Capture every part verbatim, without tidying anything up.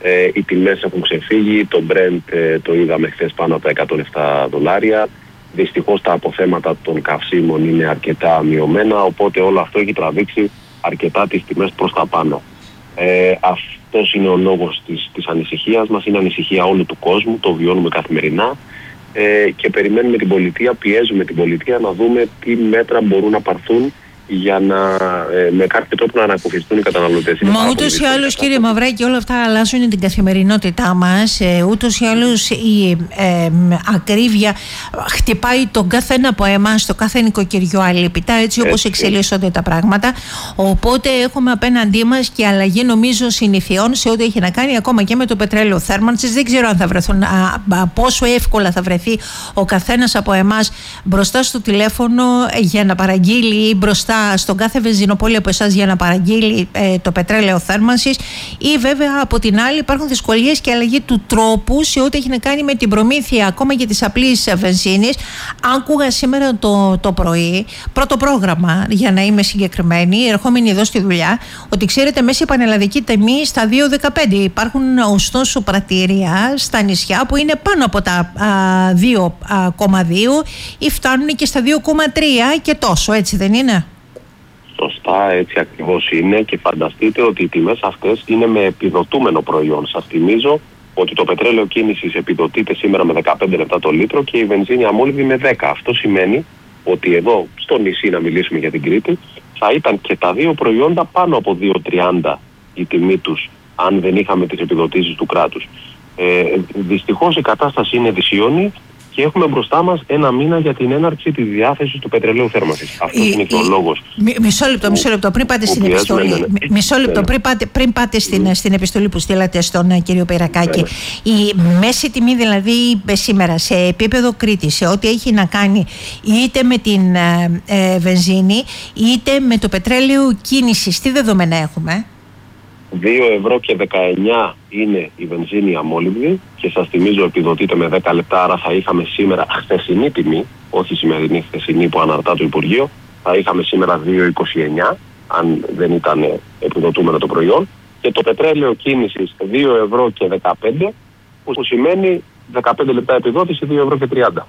Ε, οι τιμές έχουν ξεφύγει, το Brent ε, το είδαμε χθες πάνω από τα εκατόν επτά δολάρια. Δυστυχώς τα αποθέματα των καυσίμων είναι αρκετά μειωμένα, οπότε όλο αυτό έχει τραβήξει αρκετά τις τιμές προς τα πάνω. Ε, αυτός είναι ο λόγος της, της ανησυχίας μας, είναι ανησυχία όλου του κόσμου, το βιώνουμε καθημερινά ε, και περιμένουμε την πολιτεία, πιέζουμε την πολιτεία να δούμε τι μέτρα μπορούν να πάρθουν για να ε, με κάποιο τρόπο να ανακουφιστούν οι καταναλωτές. Μα ούτως ή άλλως, κύριε Μαυράκη, όλα αυτά αλλάζουν την καθημερινότητά μας. Ε, ούτως ή άλλως η ε, ακρίβεια χτυπάει τον κάθε ένα από εμάς, το κάθε νοικοκυριό αλίπητα, έτσι όπως εξελίσσονται τα πράγματα. Οπότε έχουμε απέναντί μας και αλλαγή, νομίζω, συνηθιών σε ό,τι έχει να κάνει ακόμα και με το πετρέλαιο θέρμανσης. Δεν ξέρω αν θα βρεθούν, α, α, πόσο εύκολα θα βρεθεί ο καθένας από εμάς μπροστά στο τηλέφωνο για να παραγγείλει ή μπροστά στον κάθε βενζινοπόλη από εσάς για να παραγγείλει ε, το πετρέλαιο θέρμανσης, ή βέβαια από την άλλη υπάρχουν δυσκολίες και αλλαγή του τρόπου σε ό,τι έχει να κάνει με την προμήθεια ακόμα και της απλής βενζίνης. Άκουγα σήμερα το, το πρωί, πρώτο πρόγραμμα για να είμαι συγκεκριμένη, ερχόμενη εδώ στη δουλειά, ότι ξέρετε μέση πανελλαδική τιμή στα δύο δεκαπέντε. Υπάρχουν ωστόσο πρατήρια στα νησιά που είναι πάνω από τα α, δύο κόμμα δύο ή φτάνουν και στα δύο κόμμα τρία και τόσο, έτσι δεν είναι? Σωστά, έτσι ακριβώς είναι, και φανταστείτε ότι οι τιμές αυτές είναι με επιδοτούμενο προϊόν. Σας θυμίζω ότι το πετρέλαιο κίνησης επιδοτείται σήμερα με δεκαπέντε λεπτά το λίτρο και η βενζίνη αμόλυβδη με δέκα. Αυτό σημαίνει ότι εδώ στο νησί, να μιλήσουμε για την Κρήτη, θα ήταν και τα δύο προϊόντα πάνω από δύο τριάντα η τιμή τους αν δεν είχαμε τις επιδοτήσεις του κράτους. Ε, δυστυχώς η κατάσταση είναι δυσίωνη και έχουμε μπροστά μας ένα μήνα για την έναρξη της διάθεσης του πετρελαίου θέρμανσης. Αυτό είναι και ο λόγος. Μισό λεπτό, μισό λεπτό. Πριν πάτε στην επιστολή, ναι, ναι. Μισό λεπτό, πριν πάτε, πριν πάτε στην, mm. στην επιστολή που στείλατε στον κύριο Πειρακάκη. Ναι, ναι. Η μέση τιμή δηλαδή σήμερα σε επίπεδο Κρήτης, σε ό,τι έχει να κάνει είτε με την ε, βενζίνη είτε με το πετρέλαιο κίνησης, τι δεδομένα έχουμε? δύο ευρώ και δεκαεννιά είναι η βενζίνη αμόλυβδη και σας θυμίζω επιδοτείται με δέκα λεπτά, άρα θα είχαμε σήμερα χθεσινή τιμή, όχι σημερινή, χθεσινή που αναρτά το Υπουργείο, θα είχαμε σήμερα δύο είκοσι εννιά αν δεν ήταν επιδοτούμενο το προϊόν, και το πετρέλαιο κίνησης δύο ευρώ και δεκαπέντε, που σημαίνει δεκαπέντε λεπτά επιδότηση δύο ευρώ και τριάντα.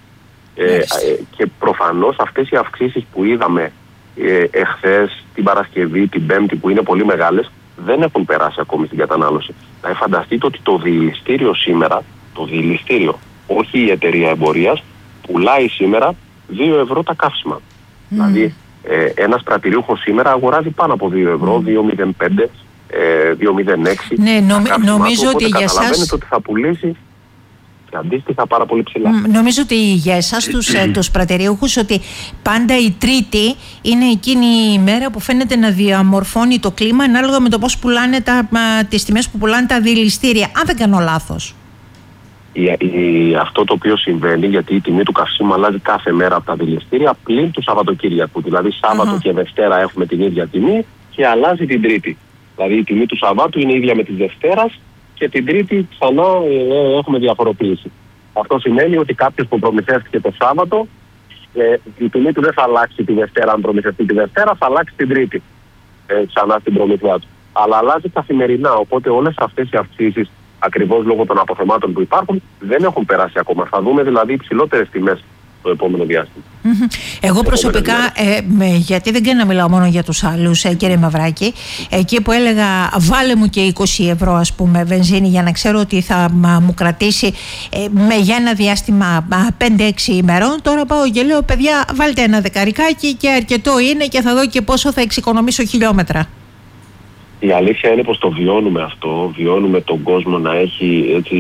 Ε, ε, και προφανώς αυτές οι αυξήσεις που είδαμε ε, εχθές, την Παρασκευή, την Πέμπτη, που είναι πολύ μεγάλες, δεν έχουν περάσει ακόμη στην κατανάλωση. Να φανταστείτε ότι το διηλιστήριο σήμερα, το διηλιστήριο, όχι η εταιρεία εμπορίας, πουλάει σήμερα δύο ευρώ τα καύσιμα. Mm. Δηλαδή, ε, ένας πρατηριούχος σήμερα αγοράζει πάνω από δύο ευρώ, mm. δύο μηδέν πέντε, ε, δύο μηδέν έξι. Ναι, νομι, νομίζω ότι για εσάς ότι θα πουλήσει αντίστοιχα πάρα πολύ ψηλά. Νομίζω ότι για εσάς τους, τους πρατηριούχους ότι πάντα η Τρίτη είναι εκείνη η μέρα που φαίνεται να διαμορφώνει το κλίμα ανάλογα με το πώς πουλάνε τα, τις τιμές που πουλάνε τα διηλιστήρια, αν δεν κάνω λάθος. Η, η, αυτό το οποίο συμβαίνει, γιατί η τιμή του καυσίμου αλλάζει κάθε μέρα από τα διηλιστήρια πλην του Σαββατοκύριακου. Δηλαδή Σάββατο uh-huh. και Δευτέρα έχουμε την ίδια τιμή και αλλάζει την Τρίτη. Δηλαδή η τιμή του Σαββάτου είναι ίδια με τη Δευτέρα και την Τρίτη ξανά ε, έχουμε διαφοροποίηση. Αυτό σημαίνει ότι κάποιος που προμηθεύτηκε το Σάββατο, ε, η τιμή του δεν θα αλλάξει τη Δευτέρα, αν προμηθευτεί τη Δευτέρα, θα αλλάξει την Τρίτη ε, ξανά στην προμηθειά του. Αλλά αλλάζει καθημερινά, οπότε όλες αυτές οι αυξήσεις, ακριβώς λόγω των αποθεμάτων που υπάρχουν, δεν έχουν περάσει ακόμα. Θα δούμε δηλαδή υψηλότερες τιμές το επόμενο διάστημα. Mm-hmm. Εγώ προσωπικά, ε, με, γιατί δεν κάνω να μιλάω μόνο για τους άλλους, ε, κύριε Μαυράκη, εκεί που έλεγα βάλε μου και είκοσι ευρώ ας πούμε βενζίνη για να ξέρω ότι θα μα, μου κρατήσει ε, με, για ένα διάστημα πέντε έξι ημερών, τώρα πάω και λέω παιδιά βάλτε ένα δεκαρικάκι και αρκετό είναι και θα δω και πόσο θα εξοικονομήσω χιλιόμετρα. Η αλήθεια είναι πως το βιώνουμε αυτό, βιώνουμε τον κόσμο να έχει έτσι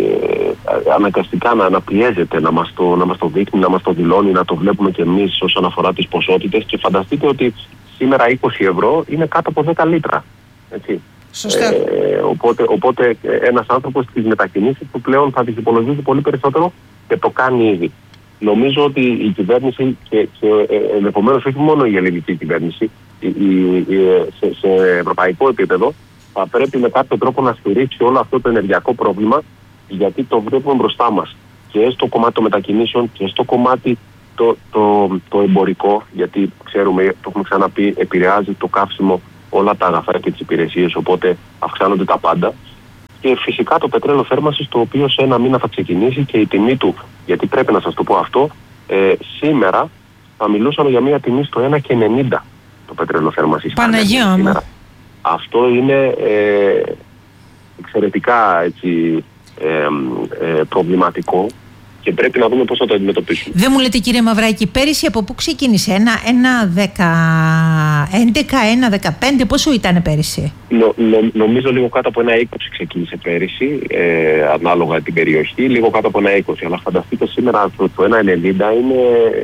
ε, αναγκαστικά να αναπιέζεται, να μας, το, να μας το δείχνει, να μας το δηλώνει, να το βλέπουμε κι εμείς όσον αφορά τις ποσότητες, και φανταστείτε ότι σήμερα είκοσι ευρώ είναι κάτω από δέκα λίτρα. Έτσι. Σωστά. Ε, οπότε, οπότε ένας άνθρωπος στις μετακινήσεις που πλέον θα τις υπολογίζει πολύ περισσότερο και το κάνει ήδη. Νομίζω ότι η κυβέρνηση και, και ενδεχομένως όχι μόνο η ελληνική κυβέρνηση, η, η, η, σε, σε ευρωπαϊκό επίπεδο θα πρέπει με κάποιο τρόπο να στηρίξει όλο αυτό το ενεργειακό πρόβλημα, γιατί το βλέπουμε μπροστά μας και στο κομμάτι των μετακινήσεων και στο κομμάτι το, το, το εμπορικό, γιατί ξέρουμε, το έχουμε ξαναπεί, επηρεάζει το καύσιμο όλα τα αγαθά και τις υπηρεσίες, οπότε αυξάνονται τα πάντα. Και φυσικά το πετρέλαιο θέρμανσης, το οποίο σε ένα μήνα θα ξεκινήσει και η τιμή του, γιατί πρέπει να σας το πω αυτό, ε, σήμερα θα μιλούσαμε για μια τιμή στο ένα και ενενήντα το πετρέλαιο θέρμανσης. Παναγία μου. Αυτό είναι ε, εξαιρετικά έτσι, ε, ε, προβληματικό και πρέπει να δούμε πώς θα το αντιμετωπίσουμε. Δεν μου λέτε, κύριε Μαυράκη, πέρυσι από πού ξεκίνησε? Ένα, ένα δεκα, έντεκα, ένα δεκαπέντε, πόσο ήταν πέρυσι? Νο, νο, νομίζω λίγο κάτω από ένα είκοσι ξεκίνησε πέρυσι, ε, ανάλογα την περιοχή, λίγο κάτω από ένα είκοσι. Αλλά φανταστείτε σήμερα το, το ένα ενενήντα είναι...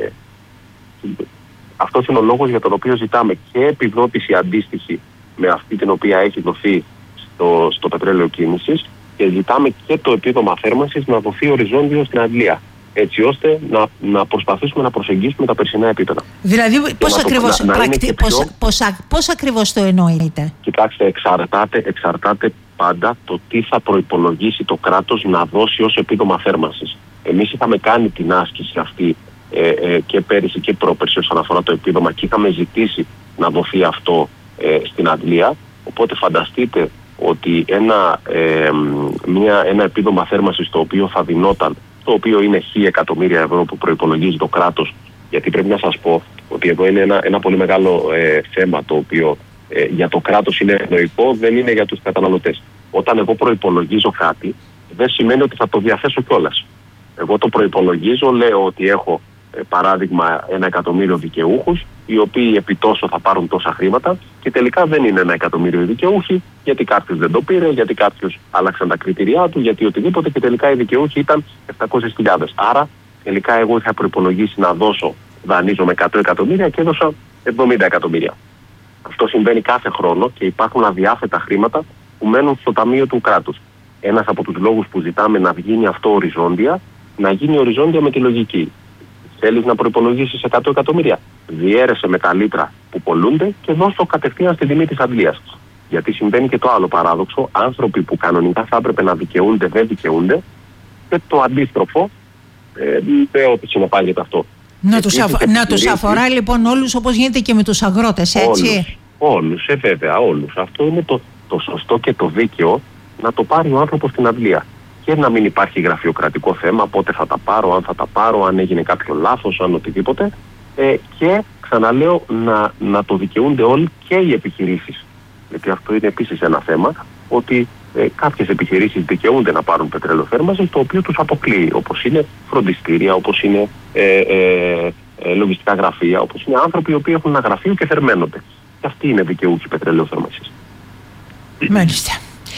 Αυτός είναι ο λόγος για τον οποίο ζητάμε και επιδότηση αντίστοιχη με αυτή την οποία έχει δοθεί στο, στο πετρέλαιο κίνησης και ζητάμε και το επίδομα θέρμανσης να δοθεί οριζόντιο στην αντλία, έτσι ώστε να, να προσπαθήσουμε να προσεγγίσουμε τα περσινά επίπεδα. Δηλαδή πώς ακριβώς, να, να πρακτι, πιο... πώς, πώς, πώς ακριβώς το εννοείτε? Κοιτάξτε, εξαρτάται, εξαρτάται πάντα το τι θα προϋπολογίσει το κράτος να δώσει ως επίδομα θέρμανσης. Εμείς είχαμε κάνει την άσκηση αυτή ε, ε, και πέρυσι και πρόπερσι όσον αφορά το επίδομα και είχαμε ζητήσει να δοθεί αυτό ε, στην αντλία. Οπότε φανταστείτε ότι ένα, ε, μια, ένα επίδομα θέρμανσης το οποίο θα δινόταν, το οποίο είναι χίλια εκατομμύρια ευρώ που προϋπολογίζει το κράτος, γιατί πρέπει να σας πω ότι εδώ είναι ένα, ένα πολύ μεγάλο ε, θέμα το οποίο ε, για το κράτος είναι ευνοϊκό, δεν είναι για τους καταναλωτές. Όταν εγώ προϋπολογίζω κάτι, δεν σημαίνει ότι θα το διαθέσω κιόλας. Εγώ το προϋπολογίζω, λέω ότι έχω ε, παράδειγμα ένα εκατομμύριο δικαιούχους, οι οποίοι επί τόσο θα πάρουν τόσα χρήματα και τελικά δεν είναι ένα εκατομμύριο δικαιούχοι, γιατί κάποιος δεν το πήρε, γιατί κάποιος άλλαξαν τα κριτήριά του, γιατί οτιδήποτε και τελικά οι δικαιούχοι ήταν επτακόσιες χιλιάδες. Άρα τελικά εγώ είχα προϋπολογίσει να δώσω, δανείζω με εκατό εκατομμύρια και έδωσα εβδομήντα εκατομμύρια. Αυτό συμβαίνει κάθε χρόνο και υπάρχουν αδιάθετα χρήματα που μένουν στο ταμείο του κράτους. Ένας από τους λόγους που ζητάμε να γίνει αυτό οριζόντια, να γίνει οριζόντια με τη λογική. Θέλεις να προϋπολογίσεις εκατό εκατομμύρια. Διέρεσε με τα λίτρα που πολλούνται και δώσ' το κατευθείαν στην τιμή της αντλίας. Γιατί συμβαίνει και το άλλο παράδοξο. Άνθρωποι που κανονικά θα έπρεπε να δικαιούνται δεν δικαιούνται. Και το αντίστροφο ε, δεν ότι συνεπάγεται αυτό. Να τους, αφ... να τους αφορά λοιπόν όλους, όπως γίνεται και με τους αγρότες, έτσι. Όλους, όλους ε, βέβαια, όλους. Αυτό είναι το, το σωστό και το δίκαιο, να το πάρει ο άνθρωπος στην αντλία. Και να μην υπάρχει γραφειοκρατικό θέμα, πότε θα τα πάρω, αν θα τα πάρω, αν έγινε κάποιο λάθος, αν οτιδήποτε. Ε, και ξαναλέω να, να το δικαιούνται όλοι και οι επιχειρήσεις. Γιατί αυτό είναι επίσης ένα θέμα, ότι ε, κάποιες επιχειρήσεις δικαιούνται να πάρουν πετρέλαιο θέρμανσης, το οποίο τους αποκλείει, όπως είναι φροντιστήρια, όπως είναι ε, ε, ε, λογιστικά γραφεία, όπως είναι άνθρωποι οι οποίοι έχουν ένα γραφείο και θερμαίνονται. Και αυτοί είναι δικαιούχοι πετρελαίου θέρμανσης. Μάλιστα.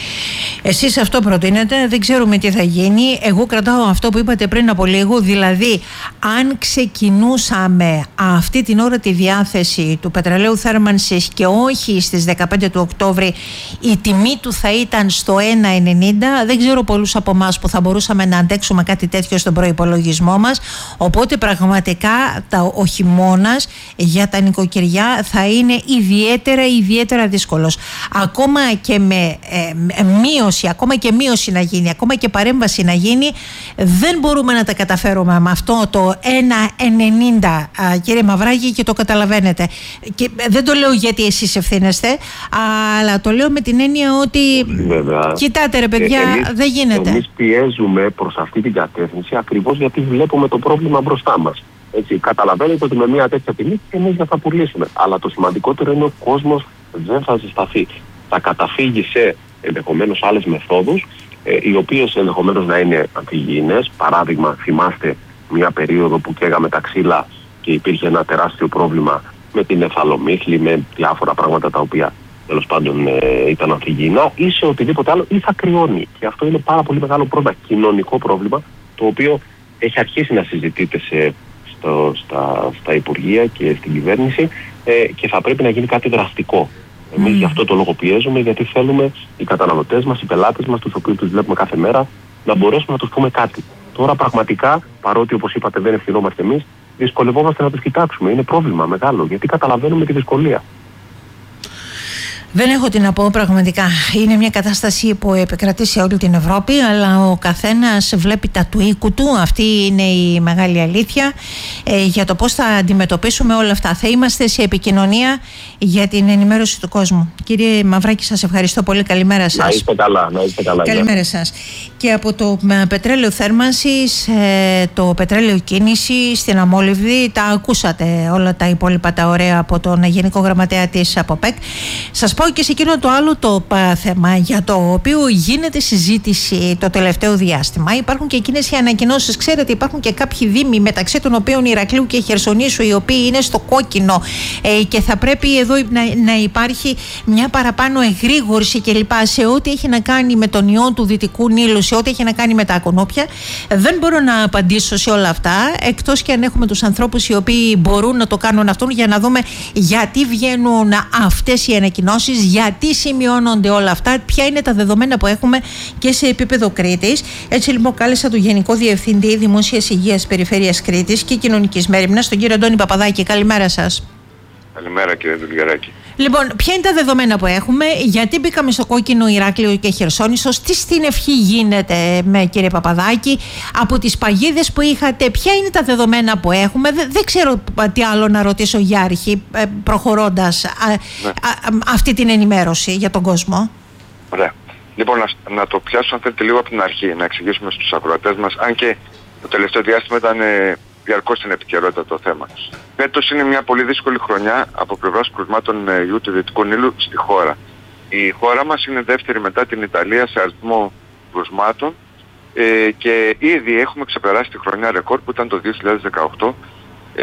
Εσείς αυτό προτείνετε, δεν ξέρουμε τι θα γίνει. Εγώ κρατάω αυτό που είπατε πριν από λίγο, δηλαδή αν ξεκινούσαμε αυτή την ώρα τη διάθεση του πετρελαίου θέρμανσης και όχι στις δεκαπέντε του Οκτώβρη, η τιμή του θα ήταν στο ένα ενενήντα. Δεν ξέρω πολλούς από εμάς που θα μπορούσαμε να αντέξουμε κάτι τέτοιο στον προϋπολογισμό μας. Οπότε πραγματικά τα, ο χειμώνας για τα νοικοκυριά θα είναι ιδιαίτερα ιδιαίτερα δύσκολος. Ακόμα και με ε, μείωση, ακόμα και μείωση να γίνει, ακόμα και παρέμβαση να γίνει, δεν μπορούμε να τα καταφέρουμε με αυτό το ένα ενενήντα, κύριε Μαυράκη, και το καταλαβαίνετε. Και δεν το λέω γιατί εσείς ευθύνεστε, αλλά το λέω με την έννοια ότι βέβαια, κοιτάτε ρε παιδιά, ε, εμείς, δεν γίνεται. Εμείς πιέζουμε προς αυτή την κατεύθυνση ακριβώς γιατί βλέπουμε το πρόβλημα μπροστά μας. Έτσι, καταλαβαίνετε ότι με μια τέτοια τιμή εμείς δεν θα πουλήσουμε. Αλλά το σημαντικότερο είναι ο κόσμος δεν θα ζεσταθεί. Θα καταφύγει σε ενδεχομένως άλλες μεθόδους, ε, οι οποίες ενδεχομένως να είναι αντιγυηνές. Παράδειγμα, θυμάστε μια περίοδο που καίγαμε τα ξύλα και υπήρχε ένα τεράστιο πρόβλημα με την εφαλομύχλη, με διάφορα πράγματα τα οποία τέλος πάντων ε, ήταν αντιγυηνά, ή σε οτιδήποτε άλλο, ή θα κρυώνει. Και αυτό είναι πάρα πολύ μεγάλο πρόβλημα, κοινωνικό πρόβλημα, το οποίο έχει αρχίσει να συζητείται σε, στο, στα, στα Υπουργεία και στην κυβέρνηση ε, και θα πρέπει να γίνει κάτι δραστικό. Εμείς mm. γι' αυτό το λόγο πιέζουμε, γιατί θέλουμε οι καταναλωτές μας, οι πελάτες μας, τους οποίους τους βλέπουμε κάθε μέρα, να μπορέσουμε να τους πούμε κάτι. Τώρα πραγματικά, παρότι όπως είπατε δεν ευθυνόμαστε εμείς, δυσκολευόμαστε να τους κοιτάξουμε. Είναι πρόβλημα μεγάλο, γιατί καταλαβαίνουμε τη δυσκολία. Δεν έχω τι να πω πραγματικά. Είναι μια κατάσταση που επικρατεί σε όλη την Ευρώπη, αλλά ο καθένας βλέπει τα του οίκου του. Αυτή είναι η μεγάλη αλήθεια ε, για το πώς θα αντιμετωπίσουμε όλα αυτά. Θα είμαστε σε επικοινωνία για την ενημέρωση του κόσμου. Κύριε Μαυράκη, σας ευχαριστώ πολύ. Καλημέρα σας. Να είστε καλά. Να είστε καλά. Καλημέρα σας. Και από το πετρέλαιο θέρμανσης, ε, το πετρέλαιο κίνηση στην Αμόλυβδη, τα ακούσατε όλα τα υπόλοιπα τα ωραία από τον Γενικό Γραμματέα της ΑΠΟΠΕΚ. Σας πάω και σε εκείνο το άλλο το θέμα για το οποίο γίνεται συζήτηση το τελευταίο διάστημα. Υπάρχουν και εκείνες οι ανακοινώσεις. Ξέρετε, υπάρχουν και κάποιοι δήμοι, μεταξύ των οποίων Ηρακλείου και Χερσονήσου, οι οποίοι είναι στο κόκκινο ε, και θα πρέπει εδώ να, να υπάρχει μια παραπάνω εγρήγορση κλπ. Σε ό,τι έχει να κάνει με τον ιό του Δυτικού Νείλου, σε ό,τι έχει να κάνει με τα ακουνόπια. Δεν μπορώ να απαντήσω σε όλα αυτά, εκτός και αν έχουμε τους ανθρώπους οι οποίοι μπορούν να το κάνουν αυτό, για να δούμε γιατί βγαίνουν αυτές οι ανακοινώσεις, γιατί σημειώνονται όλα αυτά, ποια είναι τα δεδομένα που έχουμε και σε επίπεδο Κρήτης. Έτσι λοιπόν κάλεσα τον Γενικό Διευθυντή Δημόσιας Υγείας Περιφέρειας Κρήτης και Κοινωνικής Μέριμνας, τον κύριο Αντώνη Παπαδάκη. Καλημέρα σας. Καλημέρα κύριε Δουλγεράκη. Λοιπόν, ποια είναι τα δεδομένα που έχουμε, γιατί μπήκαμε στο κόκκινο Ηράκλειο και Χερσόνησος, τι στην ευχή γίνεται με κύριε Παπαδάκη, από τις παγίδες που είχατε, ποια είναι τα δεδομένα που έχουμε. Δεν, δεν ξέρω τι άλλο να ρωτήσω για αρχή, προχωρώντας α, ναι. α, α, αυτή την ενημέρωση για τον κόσμο. Ωραία. Λοιπόν, να, να το πιάσω αν θέλετε λίγο από την αρχή, να εξηγήσουμε στους ακροατές μας, αν και το τελευταίο διάστημα ήταν ε, διαρκώς στην επικαιρότητα το θέμα. Φέτος είναι μια πολύ δύσκολη χρονιά από πλευράς κρουσμάτων ε, ιού του Δυτικού Νείλου στη χώρα. Η χώρα μας είναι δεύτερη μετά την Ιταλία σε αριθμό κρουσμάτων ε, και ήδη έχουμε ξεπεράσει τη χρονιά ρεκόρ που ήταν το δύο χιλιάδες δεκαοκτώ. Ε,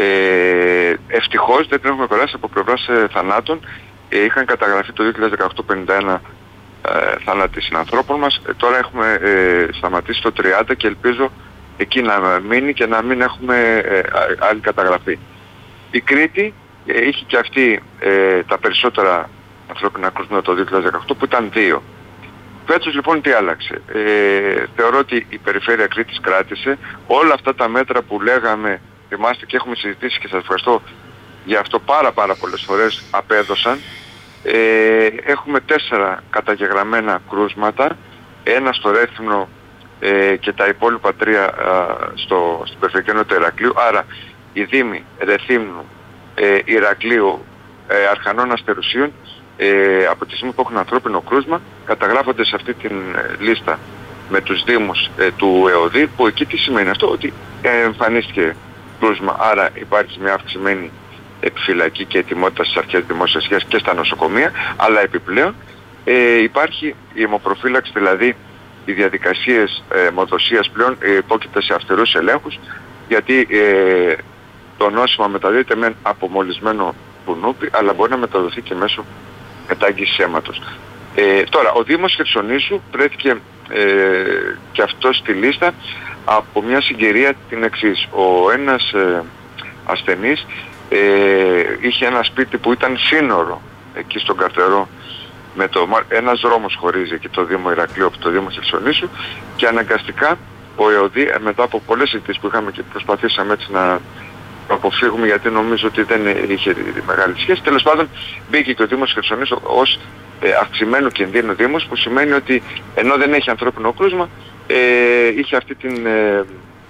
ευτυχώς δεν την έχουμε περάσει από πλευράς ε, θανάτων. Ε, είχαν καταγραφεί το δύο χιλιάδες δεκαοκτώ πενήντα ένα ε, θάνατοι συνανθρώπων μας. Ε, τώρα έχουμε ε, σταματήσει το τριάντα και ελπίζω εκεί να μείνει και να μην έχουμε ε, άλλη καταγραφή. Η Κρήτη ε, είχε και αυτή ε, τα περισσότερα ανθρώπινα κρούσματα το δύο χιλιάδες δεκαοκτώ που ήταν δύο. Φέτος λοιπόν τι άλλαξε. Ε, θεωρώ ότι η περιφέρεια Κρήτης κράτησε όλα αυτά τα μέτρα που λέγαμε, θυμάστε και έχουμε συζητήσει και σας ευχαριστώ για αυτό πάρα πάρα πολλές φορές, απέδωσαν. Ε, έχουμε τέσσερα καταγεγραμμένα κρούσματα, ένα στο Ρέθυμνο ε, και τα υπόλοιπα τρία α, στο, στην περιφερειακή ενότητα Ηρακλείου. Άρα οι δήμοι Ρεθύμνου, ε, Ηρακλείου, ε, Αρχανών Αστερουσίων ε, από τη στιγμή που έχουν ανθρώπινο κρούσμα καταγράφονται σε αυτή την ε, λίστα με τους δήμους ε, του ΕΟΔΗ, που εκεί τι σημαίνει αυτό, ότι ε, εμφανίστηκε κρούσμα, άρα υπάρχει μια αυξημένη επιφυλακή και ετοιμότητα στις αρχές δημόσιας υγείας και στα νοσοκομεία, αλλά επιπλέον ε, υπάρχει η αιμοπροφύλαξη, δηλαδή οι διαδικασίες ε, μοδοσίας πλέον ε, υπόκειται σε αυστηρούς ελέγχους, γιατί ε, το νόσημα μεταδίδεται με απομολυσμένο κουνούπι, αλλά μπορεί να μεταδοθεί και μέσω μετάγγισης αίματος. Ε, τώρα, ο Δήμος Χερσονήσου βρέθηκε ε, και αυτό στη λίστα από μια συγκυρία την εξής. Ο ένας ε, ασθενής ε, είχε ένα σπίτι που ήταν σύνορο εκεί στον Καρτερό, με το, ένας δρόμος χωρίζει εκεί το Δήμο Ηρακλείου από το Δήμο Χερσονήσου και αναγκαστικά ο ΕΟΔΗ, μετά από πολλές συζητήσεις που είχαμε και προσπαθήσαμε έτσι να το αποφύγουμε, γιατί νομίζω ότι δεν είχε μεγάλη σχέση, τέλος πάντων μπήκε και ο Δήμος Χερσονήσου ως ε, αυξημένου κινδύνου Δήμος, που σημαίνει ότι ενώ δεν έχει ανθρώπινο κρούσμα ε, είχε αυτή την, ε,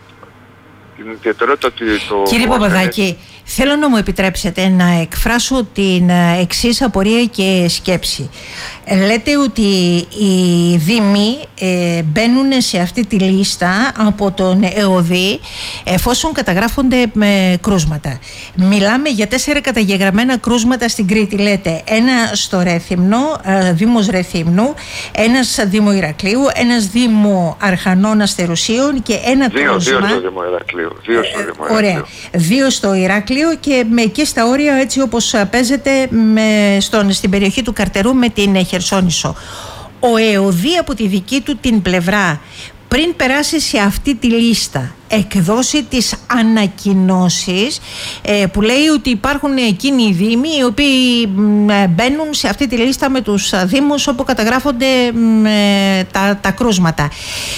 την ιδιαιτερότητα ότι το... Κύριε Παπαδάκη, θέλω να μου επιτρέψετε να εκφράσω την εξής απορία και σκέψη. Λέτε ότι οι δήμοι ε, μπαίνουν σε αυτή τη λίστα από τον ΕΟΔΗ εφόσον καταγράφονται με κρούσματα. Μιλάμε για τέσσερα καταγεγραμμένα κρούσματα στην Κρήτη, λέτε. Ένα στο Ρέθυμνο, ε, Δήμος Ρεθύμνου, ένας Δήμο Ηρακλείου, ένας Δήμο Αρχανών Αστερουσίων και ένα δύο, κρούσμα... Δύο στο Δήμο Ηρακλείου. Δύο στο Δήμο Ηρακλείου. Ωραία. Δύο στο Ηράκλειο και με, και στα όρια, έτσι όπως παίζεται με, στον, στην περιοχή του Καρτερού με την Χερσόνησο. Ο ΕΟΔΗ από τη δική του την πλευρά, πριν περάσει σε αυτή τη λίστα, εκδώσει τις ανακοινώσεις ε, που λέει ότι υπάρχουν εκείνοι οι δήμοι οι οποίοι ε, μπαίνουν σε αυτή τη λίστα με τους δήμους όπου καταγράφονται ε, τα, τα κρούσματα.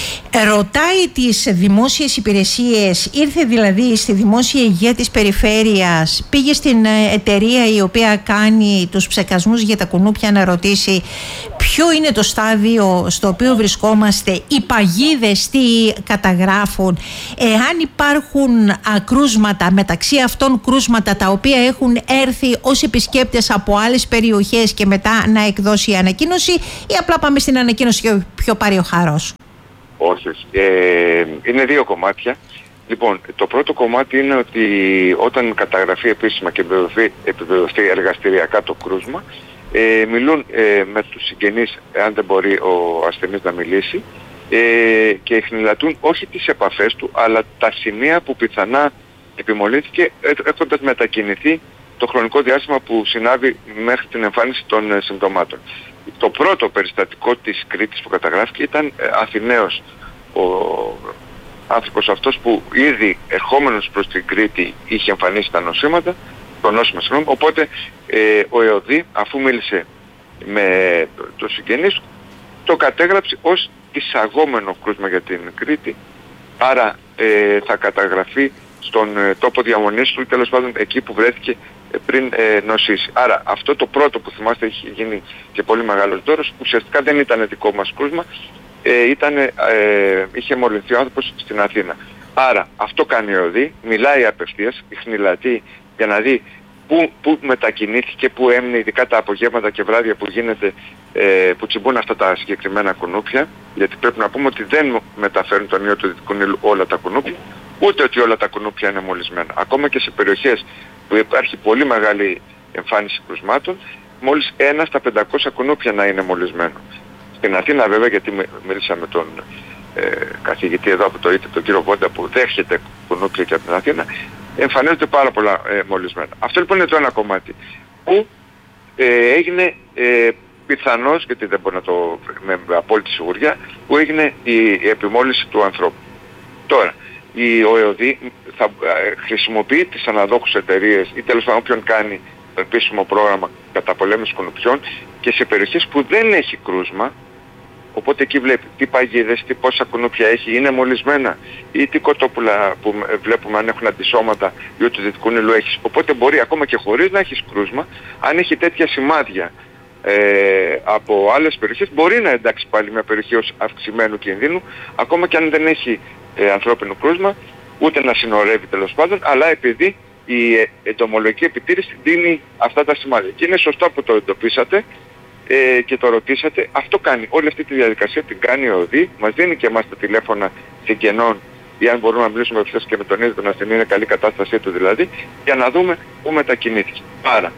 Ρωτάει τις δημόσιες υπηρεσίες, ήρθε δηλαδή στη δημόσια υγεία της περιφέρειας, πήγε στην εταιρεία η οποία κάνει τους ψεκασμούς για τα κουνούπια να ρωτήσει ποιο είναι το στάδιο στο οποίο βρισκόμαστε, οι παγίδες τι καταγράφουν, εάν υπάρχουν κρούσματα, μεταξύ αυτών κρούσματα τα οποία έχουν έρθει ως επισκέπτες από άλλες περιοχές και μετά να εκδώσει η ανακοίνωση, ή απλά πάμε στην ανακοίνωση και ποιο πάρει ο χαρός? Όχι, όχι. Ε, είναι δύο κομμάτια. Λοιπόν, το πρώτο κομμάτι είναι ότι όταν καταγραφεί επίσημα και επιβεβαιωθεί εργαστηριακά το κρούσμα, ε, μιλούν ε, με τους συγγενείς, αν δεν μπορεί ο ασθενής να μιλήσει, ε, και εχνηλατούν όχι τις επαφές του, αλλά τα σημεία που πιθανά επιμολύνθηκε έχοντας μετακινηθεί το χρονικό διάστημα που συνάβει μέχρι την εμφάνιση των ε, συμπτωμάτων. Το πρώτο περιστατικό της Κρήτης που καταγράφηκε ήταν Αθηναίος ο άνθρωπος αυτός που ήδη ερχόμενος προς την Κρήτη είχε εμφανίσει τα νοσήματα, το νόσημα συγγνώμη, οπότε ε, ο ΕΟΔΗ αφού μίλησε με το συγγενής το κατέγραψε ως εισαγόμενο κρούσμα για την Κρήτη, άρα ε, θα καταγραφεί στον ε, τόπο διαμονής του, τέλος πάντων εκεί που βρέθηκε πριν ε, νοσήσει. Άρα αυτό το πρώτο που θυμάστε είχε γίνει και πολύ μεγάλος δώρος, ουσιαστικά δεν ήταν δικό μας κρούσμα, ε, ήταν, ε, είχε μολυνθεί ο άνθρωπος στην Αθήνα. Άρα αυτό κάνει ο ΕΟΔΗ, μιλάει απευθείας, ιχνηλατεί για να δει πού, πού μετακινήθηκε, πού έμεινε, ειδικά τα απογεύματα και βράδια που γίνεται, ε, που τσιμπούν αυτά τα συγκεκριμένα κουνούπια, γιατί πρέπει να πούμε ότι δεν μεταφέρουν τον ιό του Δυτικού Νείλου όλα τα κουνούπια, ούτε ότι όλα τα κουνούπια είναι μολυσμένα. Ακόμα και σε περιοχές που υπάρχει πολύ μεγάλη εμφάνιση κρουσμάτων, μόλις ένα στα πεντακόσια κουνούπια να είναι μολυσμένο. Στην Αθήνα βέβαια, γιατί μίλησα με τον ε, καθηγητή εδώ από το ΙΤΕ, τον κύριο Βόντα, που δέχεται κουνούπια και από την Αθήνα, εμφανίζονται πάρα πολλά ε, μολυσμένα. Αυτό λοιπόν είναι το ένα κομμάτι που ε, έγινε ε, πιθανώς, γιατί δεν μπορώ να το με, με απόλυτη σιγουριά, που έγινε η, η επιμόλυνση του ανθρώπου. Τώρα, η, ο ΕΟΔΗ θα ε, χρησιμοποιεί τις αναδόχους εταιρείες ή τέλος πάντων όποιον κάνει το επίσημο πρόγραμμα καταπολέμησης κουνουπιών και σε περιοχές που δεν έχει κρούσμα, οπότε εκεί βλέπει τι παγίδες, τι πόσα κουνούπια έχει, είναι μολυσμένα ή τι κοτόπουλα που βλέπουμε αν έχουν αντισώματα ή του Δυτικού Νείλου έχεις. Οπότε μπορεί ακόμα και χωρίς να έχεις κρούσμα, αν έχει τέτοια σημάδια ε, από άλλες περιοχές, μπορεί να εντάξει πάλι μια περιοχή ως αυξημένου κινδύνου, ακόμα και αν δεν έχει ε, ανθρώπινο κρούσμα, ούτε να συνορεύει τέλος πάντων, αλλά επειδή η εντομολογική επιτήρηση δίνει αυτά τα σημάδια. Και είναι σωστό που το εντοπίσατε ε, και το ρωτήσατε. Αυτό κάνει. Όλη αυτή τη διαδικασία την κάνει ο ΕΟΔΗ. Μας δίνει και εμάς τα τηλέφωνα συγγενών ή αν μπορούμε να μιλήσουμε ευθέως και με τον ίδιο τον ασθενή, είναι καλή κατάστασή του δηλαδή, για να δούμε πού μετακινήθηκε. Άρα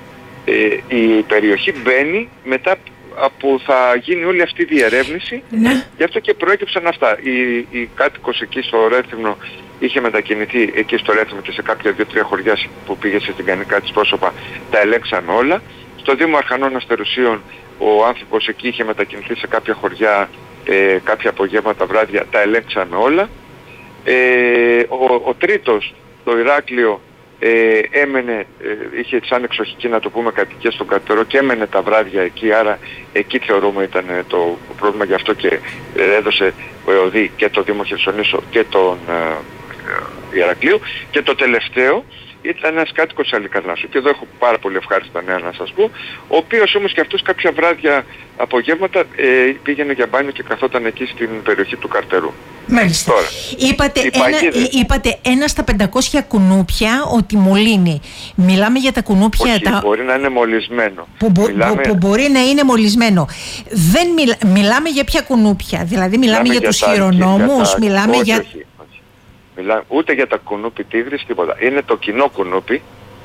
ε, η περιοχή μπαίνει μετά που θα γίνει όλη αυτή η διερεύνηση. Ναι. Γι' αυτό και προέκυψαν αυτά. Η, η κάτοικος εκεί στο Ρέθυμνο είχε μετακινηθεί εκεί στο Ρέθυμνο και σε κάποια δύο-τρία χωριά που πήγε σε συγκανικά της πρόσωπα, τα ελέγξαν όλα. Στο Δήμο Αρχανών Αστερουσίων ο άνθρωπος εκεί είχε μετακινηθεί σε κάποια χωριά, ε, κάποια απογεύματα, βράδια, τα ελέγξαν όλα. Ε, ο, ο τρίτος, το Ηράκλειο, ε, έμενε, ε, είχε σαν εξοχική να το πούμε κατοικία στον Κατερό και έμενε τα βράδια εκεί, άρα εκεί θεωρούμε ήταν το πρόβλημα, γι' αυτό και έδωσε ο ΕΟΔΗ και το Δήμο Χερσονήσου και τον ε, Ηρακλείου. Και το τελευταίο ήταν ένας κάτοικος Αλικαρνάσου, και εδώ έχω πάρα πολύ ευχάριστα νέα να σας πω, ο οποίος όμως και αυτός κάποια βράδια απογεύματα ε, πήγαινε για μπάνιο και καθόταν εκεί στην περιοχή του Καρτερού. Μάλιστα. Τώρα, είπατε, ένα, είπατε ένα στα πεντακόσια κουνούπια ότι μολύνει. Μιλάμε για τα κουνούπια... Όχι, τα... μπορεί να είναι μολυσμένο. Που, μπο, Μιλάμε... που, που μπορεί να είναι μολυσμένο. Δεν μιλ... Μιλάμε για ποια κουνούπια? Δηλαδή μιλάμε, μιλάμε για, για τους χειρονόμους, τα... μιλάμε όχι, για... Όχι. Μιλά, ούτε για τα κουνούπι τίγρης, τίποτα. Είναι το κοινό κουνούπι.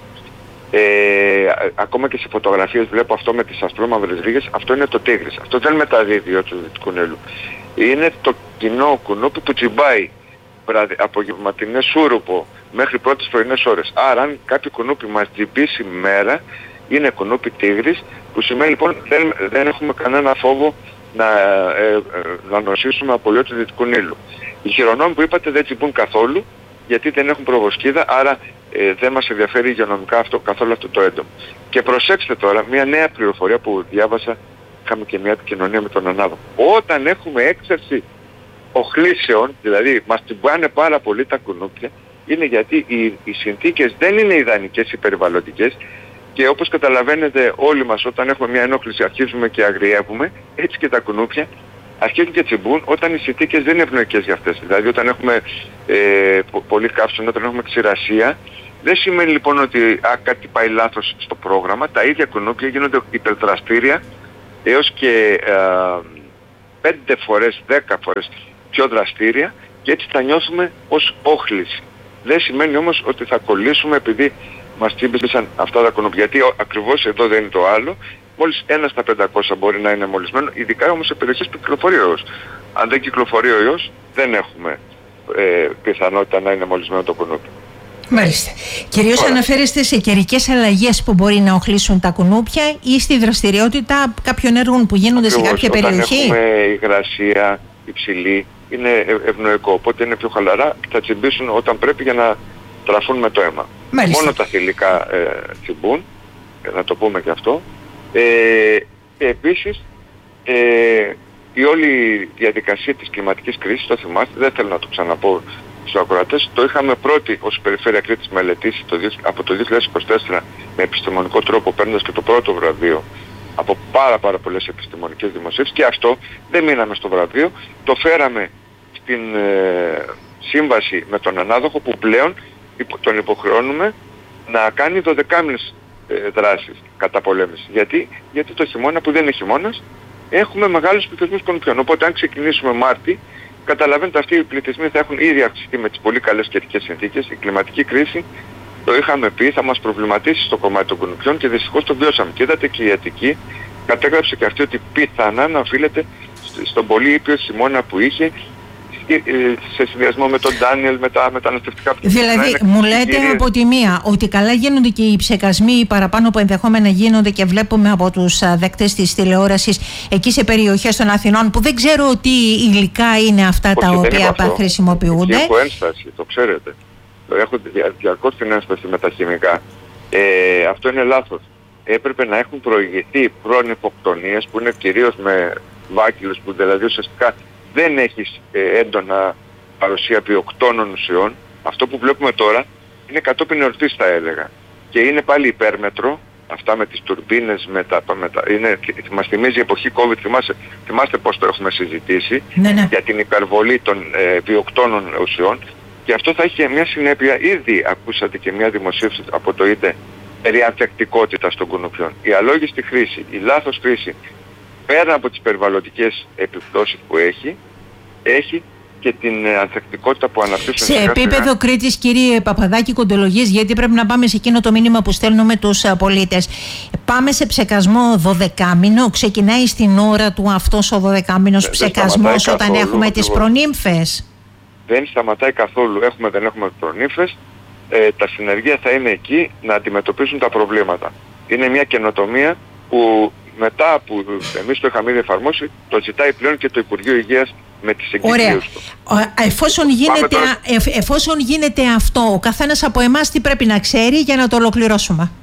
Ε, ακόμα και σε φωτογραφίες βλέπω αυτό με τις ασπρόμαυρες ρίγες. Αυτό είναι το τίγρης. Αυτό δεν μεταδίδει ο του Δυτικού Νείλου. Είναι το κοινό κουνούπι που τσιμπάει απογευματινές σούρουπο μέχρι πρώτες πρωινές ώρες. Άρα αν κάποιο κουνούπι μας τσιμπήσει μέρα, είναι κουνούπι τίγρης, που σημαίνει λοιπόν δεν, δεν έχουμε κανένα φόβο να, ε, ε, να νοσήσουμε από ιό του Δυτικού Νείλου. Οι χειρονόμοι που είπατε δεν τσιμπούν καθόλου, γιατί δεν έχουν προβοσκίδα, άρα ε, δεν μας ενδιαφέρει υγειονομικά αυτό, καθόλου αυτό το έντομο. Και προσέξτε τώρα, μια νέα πληροφορία που διάβασα, είχαμε και μια επικοινωνία με τον ανάδοχο. Όταν έχουμε έξαρση οχλήσεων, δηλαδή μας τσιμπάνε πάρα πολύ τα κουνούπια, είναι γιατί οι, οι συνθήκες δεν είναι ιδανικές οι περιβαλλοντικές, και όπως καταλαβαίνετε όλοι μας, όταν έχουμε μια ενόχληση αρχίζουμε και αγριεύουμε, έτσι και τα κουνούπια αρχίζουν και τσιμπούν όταν οι συνθήκες δεν είναι ευνοϊκές για αυτές. Δηλαδή όταν έχουμε ε, πολύ καύσωνα, όταν έχουμε ξηρασία, δεν σημαίνει λοιπόν ότι α, κάτι πάει λάθος στο πρόγραμμα. Τα ίδια κουνούπια γίνονται υπερδραστήρια έως και πέντε φορές, δέκα φορές πιο δραστήρια, και έτσι θα νιώθουμε ως όχληση. Δεν σημαίνει όμως ότι θα κολλήσουμε επειδή μας τσίμπησαν αυτά τα κουνούπια. Γιατί ακριβώς εδώ δεν είναι το άλλο. Μόλις ένα στα πεντακόσια μπορεί να είναι μολυσμένο, ειδικά όμως σε περιοχές που κυκλοφορεί ο ιός. Αν δεν κυκλοφορεί ο ιός, δεν έχουμε ε, πιθανότητα να είναι μολυσμένο το κουνούπι. Μάλιστα. Κυρίως αναφέρεστε σε καιρικές αλλαγές που μπορεί να οχλήσουν τα κουνούπια ή στη δραστηριότητα κάποιων έργων που γίνονται ακριβώς σε κάποια όταν περιοχή. Όταν έχουμε υγρασία υψηλή, είναι ευνοϊκό. Οπότε είναι πιο χαλαρά και θα τσιμπήσουν όταν πρέπει για να τραφούν με το αίμα. Μάλιστα. Μόνο τα θηλυκά ε, τσιμπούν, να το πούμε και αυτό. Ε, και επίσης ε, η όλη διαδικασία της κλιματικής κρίσης, το θυμάστε, δεν θέλω να το ξαναπώ στους ακροατές, το είχαμε πρώτοι ως Περιφέρεια Κρήτης μελετήσει το, από το δύο χιλιάδες είκοσι τέσσερα με επιστημονικό τρόπο, παίρνοντας και το πρώτο βραβείο από πάρα πάρα πολλές επιστημονικές δημοσίευσεις, και αυτό δεν μείναμε στο βραβείο, το φέραμε στην ε, σύμβαση με τον ανάδοχο, που πλέον τον υποχρεώνουμε να κάνει δωδεκάμηνες ε, δράσεις καταπολέμησης. Γιατί? Γιατί το χειμώνα που δεν είναι χειμώνας έχουμε μεγάλους πληθυσμούς κουνουπιών. Οπότε αν ξεκινήσουμε Μάρτι, καταλαβαίνετε αυτοί οι πληθυσμοί θα έχουν ήδη αυξηθεί με τις πολύ καλές καιρικές συνθήκες. Η κλιματική κρίση, το είχαμε πει, θα μας προβληματίσει στο κομμάτι των κουνουπιών και δυστυχώς το βιώσαμε. Και είδατε και η Αττική κατέγραψε και αυτή ότι πιθανά να οφείλεται στον πολύ ήπιο χειμώνα που είχε, σε συνδυασμό με τον Ντάνιελ, με τα μεταναστευτικά πληθυσμά. Δηλαδή, είναι μου λέτε κυρίες από τη μία ότι καλά γίνονται και οι ψεκασμοί οι παραπάνω που ενδεχόμενα γίνονται και βλέπουμε από τους δεκτές της τηλεόρασης εκεί σε περιοχές των Αθηνών, που δεν ξέρω τι υλικά είναι αυτά. Όχι, τα οποία χρησιμοποιούνται. Έχω ένσταση, το ξέρετε. Έχω διαρκώς την ένσταση με τα χημικά. Ε, αυτό είναι λάθος. Έπρεπε να έχουν προηγηθεί πρώην υποκτονίες, που είναι κυρίως με βάκυλους, που δηλαδή ουσιαστικά δεν έχεις ε, έντονα παρουσία βιοκτώνων ουσιών. Αυτό που βλέπουμε τώρα είναι κατόπιν εορτής, θα έλεγα. Και είναι πάλι υπέρμετρο, αυτά με τις τουρμπίνες, με τα, με τα, είναι, μας θυμίζει η εποχή COVID, θυμάστε, θυμάστε πώς το έχουμε συζητήσει, ναι, ναι. για την υπερβολή των ε, βιοκτώνων ουσιών. Και αυτό θα έχει μια συνέπεια, ήδη ακούσατε και μια δημοσίευση από το ίντε περί ανθεκτικότητας των κουνουπιών. Η αλόγιστη χρήση, η λάθος χρήση, πέρα από τις περιβαλλοντικές επιπτώσεις που έχει, έχει και την ανθεκτικότητα που αναπτύσσουν. Σε επίπεδο Κρήτης, κύριε Παπαδάκη, κοντολογίες, γιατί πρέπει να πάμε σε εκείνο το μήνυμα που στέλνουμε τους πολίτες. Πάμε σε ψεκασμό δωδεκάμηνο, ξεκινάει στην ώρα του αυτός ο δωδεκάμηνος ψεκασμός όταν καθόλου, έχουμε ακριβώς. τις προνύμφες. Δεν σταματάει καθόλου, έχουμε δεν έχουμε προνύμφες. Ε, τα συνεργεία θα είναι εκεί να αντιμετωπίσουν τα προβλήματα. Είναι μια καινοτομία που μετά που εμείς το είχαμε ήδη εφαρμόσει, το ζητάει πλέον και το Υπουργείο Υγείας με τις εγκύκλειες του. Εφόσον γίνεται, εφ, εφόσον γίνεται αυτό, ο καθένας από εμάς τι πρέπει να ξέρει για να το ολοκληρώσουμε?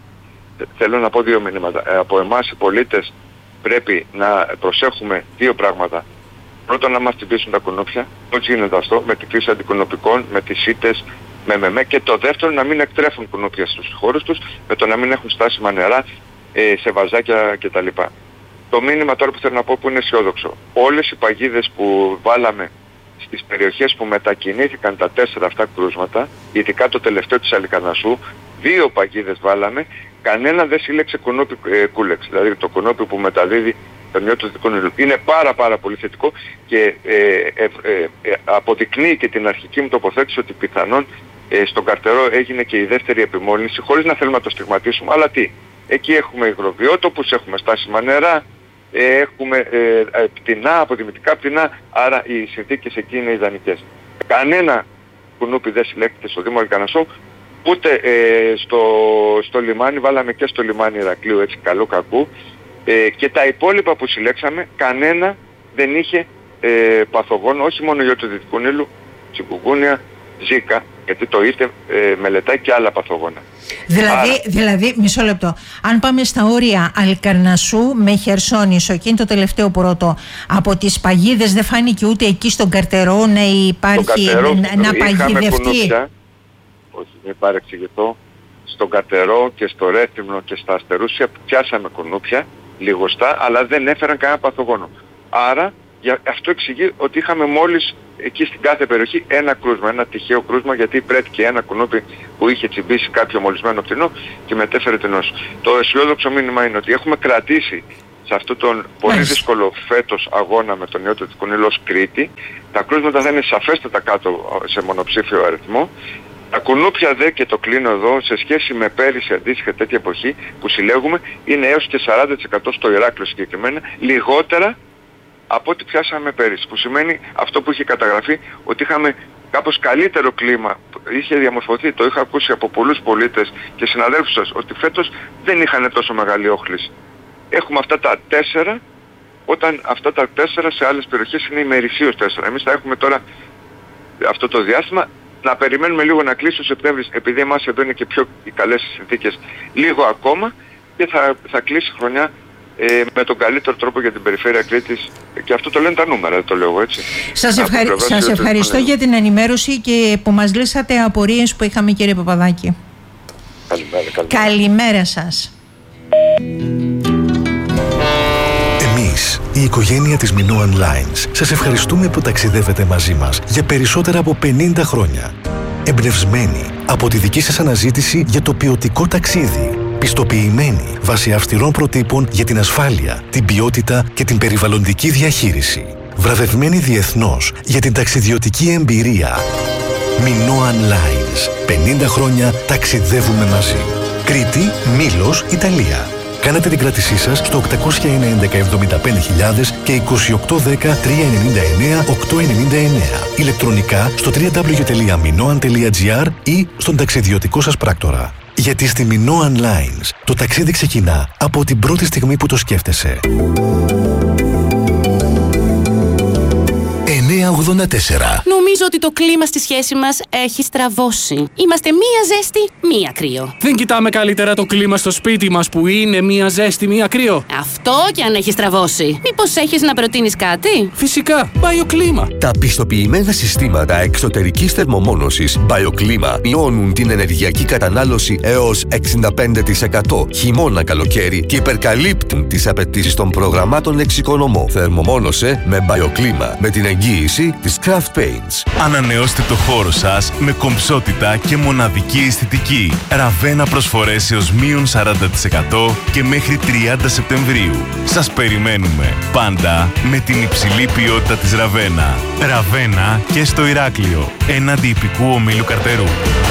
Θέλω να πω δύο μηνύματα. Ε, από εμάς οι πολίτες πρέπει να προσέχουμε δύο πράγματα. Πρώτον, να μας τσιμπήσουν τα κουνούπια, πώς γίνεται αυτό, με τη χρήση αντικουνοπικών, με τις σίτες, με μεμέ. Και το δεύτερο, να μην εκτρέφουν κουνούπια στους χώρους τους, με το να μην έχουν στάσιμα νερά, ε, σε βαζάκια κτλ. Το μήνυμα τώρα που θέλω να πω, που είναι αισιόδοξο. Όλες οι παγίδες που βάλαμε στις περιοχές που μετακινήθηκαν τα τέσσερα αυτά κρούσματα, ειδικά το τελευταίο της Αλικανασσού, δύο παγίδες βάλαμε, κανένα δεν σύλλεξε κουνούπι ε, κούλεξ. Δηλαδή το κουνούπι που μεταδίδει τον ιό του δυτικού νερού. Είναι πάρα πάρα πολύ θετικό και ε, ε, ε, ε, αποδεικνύει και την αρχική μου τοποθέτηση ότι πιθανόν ε, στον Καρτερό έγινε και η δεύτερη επιμόλυνση, χωρίς να θέλουμε να το στιγματίσουμε. Αλλά τι, εκεί έχουμε υγροβιότοπους, έχουμε στάσιμα νερά, ε, έχουμε ε, ε, πτηνά, αποδημητικά πτηνά, άρα οι συνθήκες εκεί είναι ιδανικές. Κανένα κουνούπι δεν συλλέχθηκε στο Δήμο Αλικανασσού, ούτε ε, στο, στο λιμάνι, βάλαμε και στο λιμάνι Ηρακλείου, έτσι καλού κακού. Ε, και τα υπόλοιπα που συλλέξαμε, κανένα δεν είχε ε, παθογόνο, όχι μόνο ιό του Δυτικού Νείλου, τσικουγκούνια, ζίκα, γιατί το ίτε ε, μελετάει και άλλα παθογόνα. Δηλαδή, Άρα... δηλαδή, μισό λεπτό, αν πάμε στα όρια Αλκαρνασσού με Χερσόνησο, και είναι το τελευταίο πρώτο, από τις παγίδες δεν φάνηκε ούτε εκεί στον Καρτερό να υπάρχει, Καρτερό, να, να παγιδευτεί? Κουνούπια, όχι, μην παρεξηγηθώ, στον Καρτερό και στο Ρέθυμνο και στα Αστερούσια πιάσαμε κουνούπια, λιγοστά, αλλά δεν έφεραν κανένα παθογόνο. Άρα, για, αυτό εξηγεί ότι είχαμε μόλις εκεί στην κάθε περιοχή ένα κρούσμα, ένα τυχαίο κρούσμα, γιατί πρέτηκε ένα κουνούπι που είχε τσιμπήσει κάποιο μολυσμένο πτηνό και μετέφερε την νόσο. Το αισιόδοξο μήνυμα είναι ότι έχουμε κρατήσει σε αυτόν τον πολύ δύσκολο φέτος αγώνα με τον ιό του Δυτικού Νείλου ως Κρήτη. Τα κρούσματα θα είναι σαφέστατα κάτω σε μονοψήφιο αριθμό. Τα κουνούπια δε, και το κλείνω εδώ, σε σχέση με πέρυσι αντίστοιχα τέτοια εποχή που συλλέγουμε, είναι έως και σαράντα τοις εκατό στο Ηράκλειο συγκεκριμένα, λιγότερα από ό,τι πιάσαμε πέρυσι. Που σημαίνει αυτό που είχε καταγραφεί, ότι είχαμε κάπως καλύτερο κλίμα, είχε διαμορφωθεί, το είχα ακούσει από πολλούς πολίτες και συναδέλφους σας, ότι φέτος δεν είχαν τόσο μεγάλη όχληση. Έχουμε αυτά τα τέσσερα, όταν αυτά τα τέσσερα σε άλλες περιοχές είναι ημερησίως τέσσερα. Εμείς θα έχουμε τώρα αυτό το διάστημα να περιμένουμε λίγο να κλείσει ο Σεπτέμβρης, επειδή εμάς εδώ είναι και πιο οι καλές συνθήκες, λίγο ακόμα, και θα, θα κλείσει χρονιά ε, με τον καλύτερο τρόπο για την περιφέρεια Κρήτης, και αυτό το λένε τα νούμερα, δεν το λέω εγώ, έτσι. Σας, ευχαρι... Σας ευχαριστώ για την ενημέρωση και που μας λύσατε απορίες που είχαμε, κύριε Παπαδάκη. Καλημέρα, καλημέρα. Καλημέρα σας. Εμείς, η οικογένεια της Minoan Lines, σας ευχαριστούμε που ταξιδεύετε μαζί μας για περισσότερα από πενήντα χρόνια. Εμπνευσμένοι από τη δική σας αναζήτηση για το ποιοτικό ταξίδι. Πιστοποιημένοι βάσει αυστηρών προτύπων για την ασφάλεια, την ποιότητα και την περιβαλλοντική διαχείριση. Βραβευμένοι διεθνώς για την ταξιδιωτική εμπειρία. Minoan Lines. πενήντα χρόνια ταξιδεύουμε μαζί. Κρήτη, Μήλος, Ιταλία. Κάνετε την κράτησή σας στο οκτακόσια ενενήντα εβδομήντα πέντε χιλιάδες και είκοσι οκτώ δέκα τριακόσια ενενήντα εννέα οκτακόσια ενενήντα εννέα. Ηλεκτρονικά στο double-u double-u double-u τελεία minoan τελεία gr ή στον ταξιδιωτικό σας πράκτορα. Γιατί στη Minoan Lines το ταξίδι ξεκινά από την πρώτη στιγμή που το σκέφτεσαι. εννιακόσια ογδόντα τέσσερα. Νομίζω ότι το κλίμα στη σχέση μας έχει στραβώσει. Είμαστε μία ζέστη, μία κρύο. Δεν κοιτάμε καλύτερα το κλίμα στο σπίτι μας που είναι μία ζέστη, μία κρύο? Αυτό και αν έχει στραβώσει. Μήπως έχεις να προτείνεις κάτι? Φυσικά, BioClima. Τα πιστοποιημένα συστήματα εξωτερικής θερμομόνωσης BioClima μειώνουν την ενεργειακή κατανάλωση έως εξήντα πέντε τοις εκατό χειμώνα καλοκαίρι και υπερκαλύπτουν τις απαιτήσεις των προγραμμάτων εξοικονομώ. Θερμομόνωσε με BioClima με την εγγύηση της Craft Paints. Ανανεώστε το χώρο σας με κομψότητα και μοναδική αισθητική. Ραβένα προσφορές έως μείον σαράντα τοις εκατό και μέχρι τριάντα Σεπτεμβρίου. Σας περιμένουμε πάντα με την υψηλή ποιότητα της Ραβένα. Ραβένα και στο Ηράκλειο, έναντι ιππικού ομίλου Καρτερού.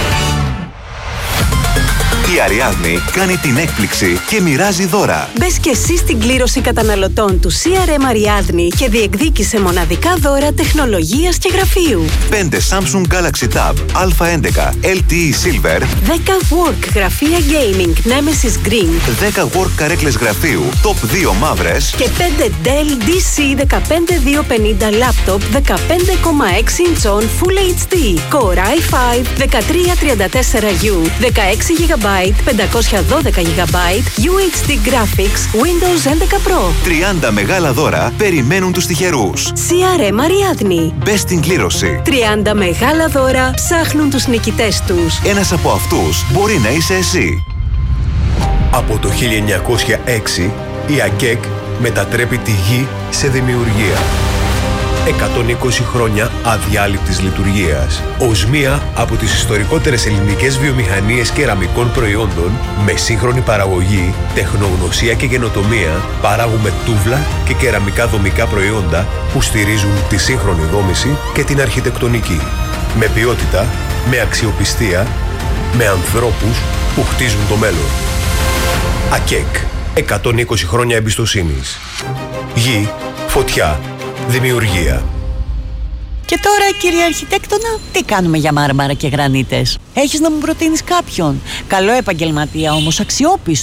Η Ariadne κάνει την έκπληξη και μοιράζει δώρα. Μπες και εσύ στην κλήρωση καταναλωτών του σι αρ εμ Ariadne και διεκδίκησε μοναδικά δώρα τεχνολογίας και γραφείου. πέντε Samsung Galaxy Tab Α έντεκα ελ τι ι Silver, δέκα Work γραφεία Gaming Nemesis Green, δέκα Work καρέκλες γραφείου Top δύο μαύρες και πέντε Dell ντι σι δεκαπέντε χιλιάδες διακόσια πενήντα Laptop δεκαπέντε κόμμα έξι inch Full έιτς ντι, Core άι φάιβ δεκατρία τριάντα τέσσερα γιου, δεκαέξι τζι μπι, πεντακόσια δώδεκα τζι μπι, γιου έιτς ντι Graphics, Windows έντεκα Pro. τριάντα μεγάλα δώρα περιμένουν τους τυχερούς. σι αρ εμ Ariadne. Μπες στην κλήρωση. τριάντα μεγάλα δώρα ψάχνουν τους νικητές τους. Ένας από αυτούς μπορεί να είσαι εσύ. Από το χίλια εννιακόσια έξι η ΑΚΕΚ μετατρέπει τη γη σε δημιουργία. εκατόν είκοσι χρόνια αδιάλειπτης λειτουργίας. Ως μία από τις ιστορικότερες ελληνικές βιομηχανίες κεραμικών προϊόντων, με σύγχρονη παραγωγή, τεχνογνωσία και καινοτομία, παράγουμε τούβλα και κεραμικά δομικά προϊόντα που στηρίζουν τη σύγχρονη δόμηση και την αρχιτεκτονική. Με ποιότητα, με αξιοπιστία, με ανθρώπους που χτίζουν το μέλλον. ΑΚΕΚ. εκατόν είκοσι χρόνια εμπιστοσύνης. Γη, φωτιά, δημιουργία. Και τώρα, κύριε αρχιτέκτονα, τι κάνουμε για μάρμαρα και γρανίτες? Έχεις να μου προτείνεις κάποιον? Καλό επαγγελματία όμως, αξιόπιστο.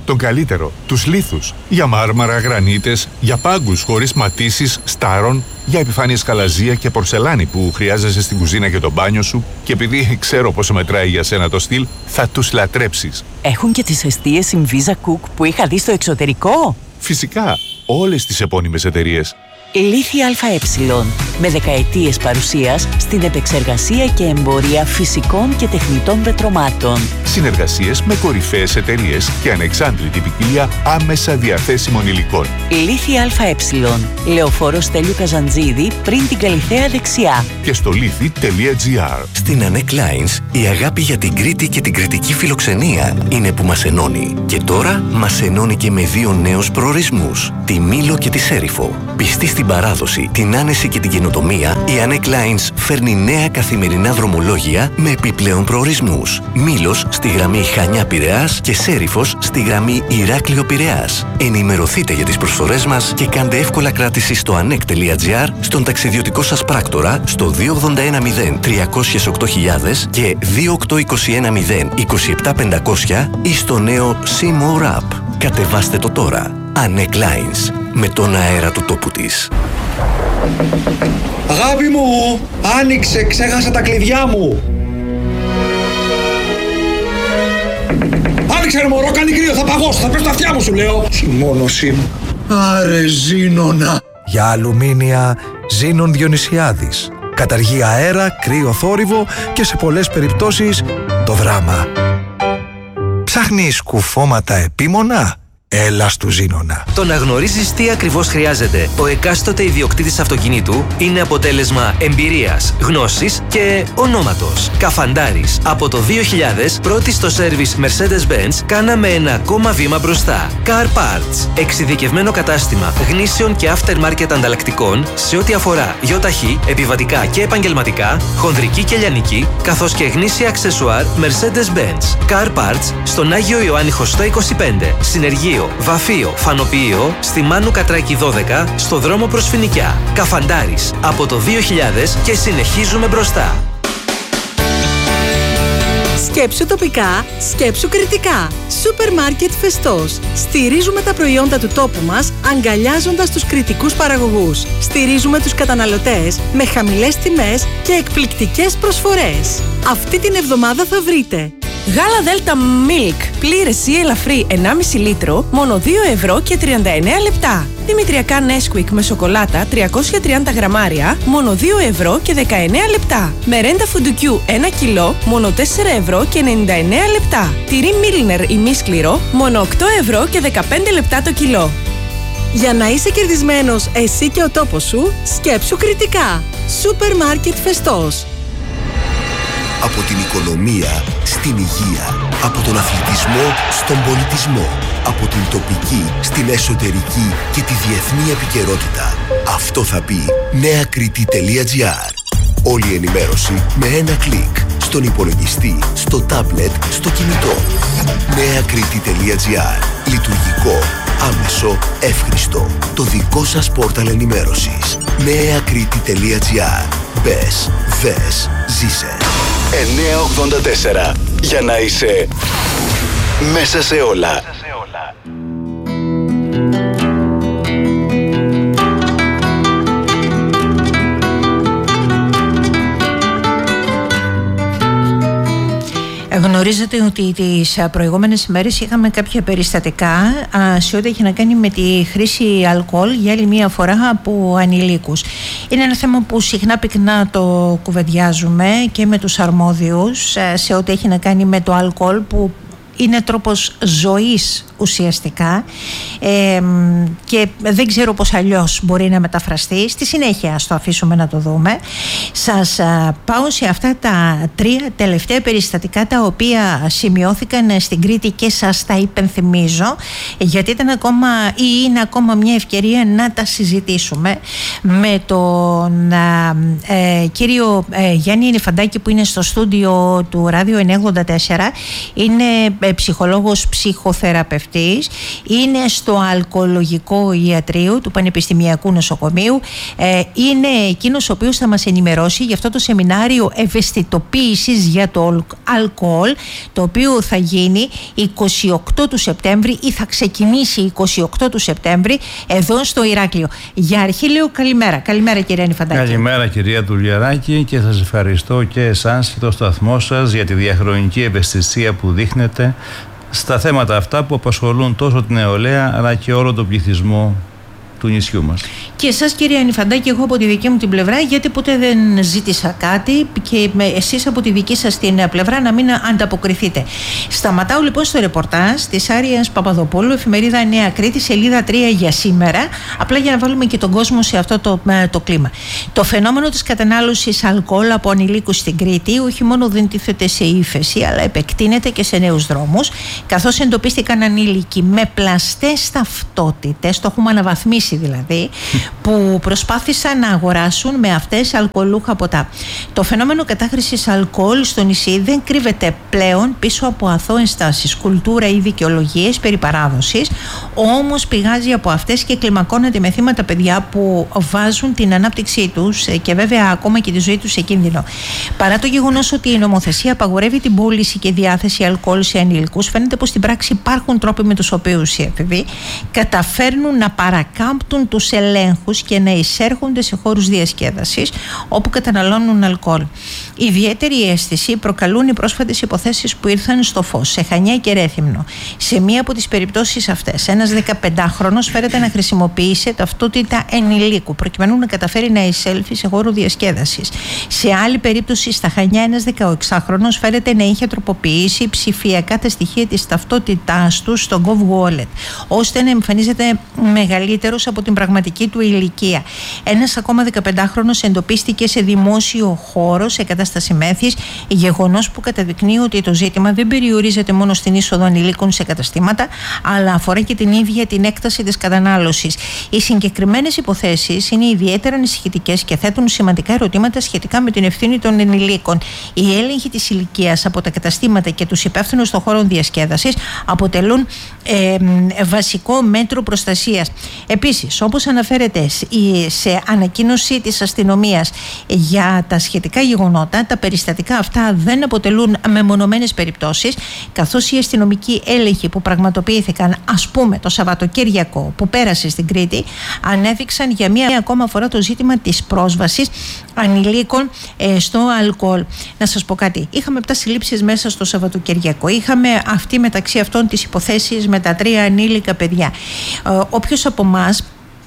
τον καλύτερο, τους λίθους, για μάρμαρα, γρανίτες, για πάγκους χωρίς ματίσεις, στάρων, για επιφάνειες χαλαζία και πορσελάνη που χρειάζεσαι στην κουζίνα και το μπάνιο σου και επειδή ξέρω πόσο μετράει για σένα το στυλ, θα τους λατρέψεις. Έχουν και τις εστίες Inviza Cook που είχα δει στο εξωτερικό. Φυσικά, όλες τις επώνυμες εταιρείες. Λίθη ΑΕ, με δεκαετίες παρουσίας στην επεξεργασία και εμπορία φυσικών και τεχνητών πετρωμάτων. Συνεργασίες με κορυφαίες εταιρείες και ανεξάντλητη ποικιλία άμεσα διαθέσιμων υλικών. Λίθη ΑΕ, Λεωφόρος Στέλιου Καζαντζίδη, πριν την Καλιθέα δεξιά. Και στο λίθη τελεία τζι άρ. Στην Ανέκ Lines, η αγάπη για την Κρήτη και την κρητική φιλοξενία είναι που μας ενώνει. Και τώρα μας ενώνει και με δύο νέους προορισμούς, τη Μήλο και τη Σέριφο. Πιστή στην παράδοση, την άνεση και την καινοτομία, η Ανέκ Lines φέρνει νέα καθημερινά δρομολόγια με επιπλέον προορισμούς. Μήλος στη γραμμή Χανιά-Πειραιάς και Σέριφος στη γραμμή Ηράκλειο-Πειραιάς. Ενημερωθείτε για τις προσφορές μας και κάντε εύκολα κράτηση στο ανεκ τελεία τζι άρ, στον ταξιδιωτικό σας πράκτορα στο δύο ογδόντα ένα μηδέν τριακόσια οκτώ χιλιάδες και δύο οκτώ είκοσι ένα μηδέν είκοσι επτά πεντακόσια ή στο νέο See More App. Κατεβάστε το τώρα. Ανέκ Lines, με τον αέρα του τόπου της. Αγάπη μου, άνοιξε, ξέχασα τα κλειδιά μου. Άνοιξε ρε μωρό, κάνει κρύο, θα παγώσω, θα πέσω τα αυτιά μου σου λέω. Συμμόνωσή μου. Άρε Ζήνονα. Για αλουμίνια Ζήνων Διονυσιάδης. Καταργεί αέρα, κρύο, θόρυβο και σε πολλές περιπτώσεις το δράμα. Ψάχνεις κουφώματα επίμονα? Έλα στου Ζήνονα. Το να γνωρίζεις τι ακριβώς χρειάζεται ο εκάστοτε ιδιοκτήτης αυτοκινήτου είναι αποτέλεσμα εμπειρίας, γνώσης και ονόματος. Καφαντάρης. Από το δύο χιλιάδες, πρώτη στο σέρβις Mercedes-Benz, κάναμε ένα ακόμα βήμα μπροστά. Car Parts. Εξειδικευμένο κατάστημα γνήσεων και aftermarket ανταλλακτικών σε ό,τι αφορά γιοταχή, επιβατικά και επαγγελματικά, χονδρική και λιανική, καθώς και γνήσια αξεσουάρ Mercedes-Benz. Car Parts στον Άγιο Ιωάννη Χωστό είκοσι πέντε. Συνεργείο Βαφείο, Φανοποιείο, στη Μάνου Κατράκη δώδεκα, στο δρόμο προς Φοινικιά. Καφαντάρης, από το δύο χιλιάδες και συνεχίζουμε μπροστά. Σκέψου τοπικά, σκέψου κριτικά. Σούπερ μάρκετ Φεστός. Στηρίζουμε τα προϊόντα του τόπου μας, αγκαλιάζοντας τους κριτικούς παραγωγούς. Στηρίζουμε τους καταναλωτές με χαμηλές τιμές και εκπληκτικές προσφορές. Αυτή την εβδομάδα θα βρείτε Γάλα Δέλτα Milk, πλήρες ή ελαφρύ ενάμιση λίτρο, μόνο δύο ευρώ και τριάντα εννέα λεπτά. Δημητριακά Nesquik με σοκολάτα τριακόσια τριάντα γραμμάρια, μόνο δύο ευρώ και δεκαεννέα λεπτά. Μερέντα Φουντουκιού ένα κιλό, μόνο τέσσερα ευρώ και ενενήντα εννέα λεπτά. Τυρί Μίλνερ ημίσκληρο, μόνο οκτώ ευρώ και δεκαπέντε λεπτά το κιλό. Για να είσαι κερδισμένος εσύ και ο τόπος σου, σκέψου κριτικά. Σούπερ μάρκετ Φεστός. Από την οικονομία στην υγεία, από τον αθλητισμό στον πολιτισμό, από την τοπική στην εσωτερική και τη διεθνή επικαιρότητα. Αυτό θα πει νέα κρήτη τελεία τζι άρ. Όλη η ενημέρωση με ένα κλικ, στον υπολογιστή, στο τάμπλετ, στο κινητό. νέα κρήτη τελεία τζι άρ. Λειτουργικό, άμεσο, εύχριστο. Το δικό σας πόρταλ ενημέρωσης. νέα κρήτη τελεία τζι άρ. Μπες, δες, ζήσε. εννιακόσια ογδόντα τέσσερα. Για να είσαι μέσα σε όλα. Γνωρίζετε ότι τις προηγούμενες ημέρες είχαμε κάποια περιστατικά σε ό,τι έχει να κάνει με τη χρήση αλκοόλ για άλλη μία φορά από ανηλίκους. Είναι ένα θέμα που συχνά πυκνά το κουβεντιάζουμε και με τους αρμόδιους σε ό,τι έχει να κάνει με το αλκοόλ, που είναι τρόπος ζωής ουσιαστικά, ε, και δεν ξέρω πώς αλλιώς μπορεί να μεταφραστεί. Στη συνέχεια ας το αφήσουμε να το δούμε. Σας α, πάω σε αυτά τα τρία τελευταία περιστατικά τα οποία σημειώθηκαν στην Κρήτη και σας τα υπενθυμίζω, γιατί ήταν ακόμα ή είναι ακόμα μια ευκαιρία να τα συζητήσουμε με τον α, ε, κύριο ε, Γιάννη Νηφαντάκη, που είναι στο στούντιο του Ράδιο εννιακόσια ογδόντα τέσσερα. Είναι ψυχολόγος ψυχοθεραπευτής, είναι στο αλκοολογικό ιατρείο του Πανεπιστημιακού Νοσοκομείου. Ε, είναι εκείνος ο οποίος θα μας ενημερώσει για αυτό το σεμινάριο ευαισθητοποίησης για το αλκοόλ, το οποίο θα γίνει εικοστή όγδοη του Σεπτέμβρη ή θα ξεκινήσει εικοστή όγδοη του Σεπτέμβρη εδώ στο Ηράκλειο. Για αρχή λέω καλημέρα. Καλημέρα κυρία Νηφαντάκη. Καλημέρα κυρία Τουλιαράκη, και σας ευχαριστώ και εσάς και το σταθμό σας για τη διαχρονική ευαισθησία που δείχνετε στα θέματα αυτά που απασχολούν τόσο την νεολαία αλλά και όλο τον πληθυσμό του νησιού μας. Και εσάς κυρία Νηφαντάκη, εγώ από τη δική μου την πλευρά, γιατί ποτέ δεν ζήτησα κάτι, και εσείς από τη δική σας την πλευρά να μην ανταποκριθείτε. Σταματάω λοιπόν στο ρεπορτάζ της Άριας Παπαδοπούλου, εφημερίδα Νέα Κρήτη, σελίδα τρία για σήμερα, απλά για να βάλουμε και τον κόσμο σε αυτό το, το κλίμα. Το φαινόμενο της κατανάλωσης αλκοόλ από ανηλίκους στην Κρήτη όχι μόνο δεν τίθεται σε ύφεση, αλλά επεκτείνεται και σε νέους δρόμους, καθώς εντοπίστηκαν ανήλικοι με πλαστές ταυτότητες, το έχουμε αναβαθμίσει δηλαδή, που προσπάθησαν να αγοράσουν με αυτές αλκοολούχα ποτά. Το φαινόμενο κατάχρησης αλκοόλ στο νησί δεν κρύβεται πλέον πίσω από αθώες στάσεις, κουλτούρα ή δικαιολογίες περί παράδοσης, όμως πηγάζει από αυτές και κλιμακώνεται με θύματα παιδιά που βάζουν την ανάπτυξή τους και βέβαια ακόμα και τη ζωή τους σε κίνδυνο. Παρά το γεγονός ότι η νομοθεσία απαγορεύει την πώληση και διάθεση αλκοόλ σε ανηλικούς, φαίνεται πως στην πράξη υπάρχουν τρόποι με τους οποίους οι έφηβοι καταφέρνουν να παρακάμπτουν τους ελέγχους και να εισέρχονται σε χώρους διασκέδασης όπου καταναλώνουν αλκοόλ. Ιδιαίτερη αίσθηση προκαλούν οι πρόσφατες υποθέσεις που ήρθαν στο φως σε Χανιά και Ρέθυμνο. Σε μία από τις περιπτώσεις αυτές, ένας δεκαπεντάχρονος φέρεται να χρησιμοποιήσει ταυτότητα ενηλίκου προκειμένου να καταφέρει να εισέλθει σε χώρο διασκέδασης. Σε άλλη περίπτωση, στα Χανιά, ένας δεκαοξάχρονος φέρεται να είχε τροποποιήσει ψηφιακά τα στοιχεία της ταυτότητάς του στο GovWallet, ώστε να εμφανίζεται μεγαλύτερος από την πραγματική του ηλικία. Ένας ακόμα δεκαπεντάχρονος εντοπίστηκε σε δημόσιο χώρο σε κατάσταση μέθης, γεγονός που καταδεικνύει ότι το ζήτημα δεν περιορίζεται μόνο στην είσοδο ανηλίκων σε καταστήματα, αλλά αφορά και την ίδια την έκταση της κατανάλωσης. Οι συγκεκριμένες υποθέσεις είναι ιδιαίτερα ανησυχητικές και θέτουν σημαντικά ερωτήματα σχετικά με την ευθύνη των ενηλίκων. Οι έλεγχοι της ηλικίας από τα καταστήματα και τους υπεύθυνους των χώρων διασκέδασης αποτελούν ε, βασικό μέτρο προστασίας. Επίσης, όπως αναφέρεται σε ανακοίνωση της αστυνομίας για τα σχετικά γεγονότα, τα περιστατικά αυτά δεν αποτελούν μεμονωμένες περιπτώσεις, καθώς οι αστυνομικοί έλεγχοι που πραγματοποιήθηκαν, ας πούμε, το Σαββατοκύριακο που πέρασε στην Κρήτη, ανέδειξαν για μία ακόμα φορά το ζήτημα της πρόσβασης ανηλίκων ε, στο αλκοόλ. Να σας πω κάτι. Είχαμε επτά συλλήψεις μέσα στο Σαββατοκύριακο. Είχαμε αυτή μεταξύ αυτών τις υποθέσεις με τα τρία ανήλικα παιδιά. Ε, όποιος από εμάς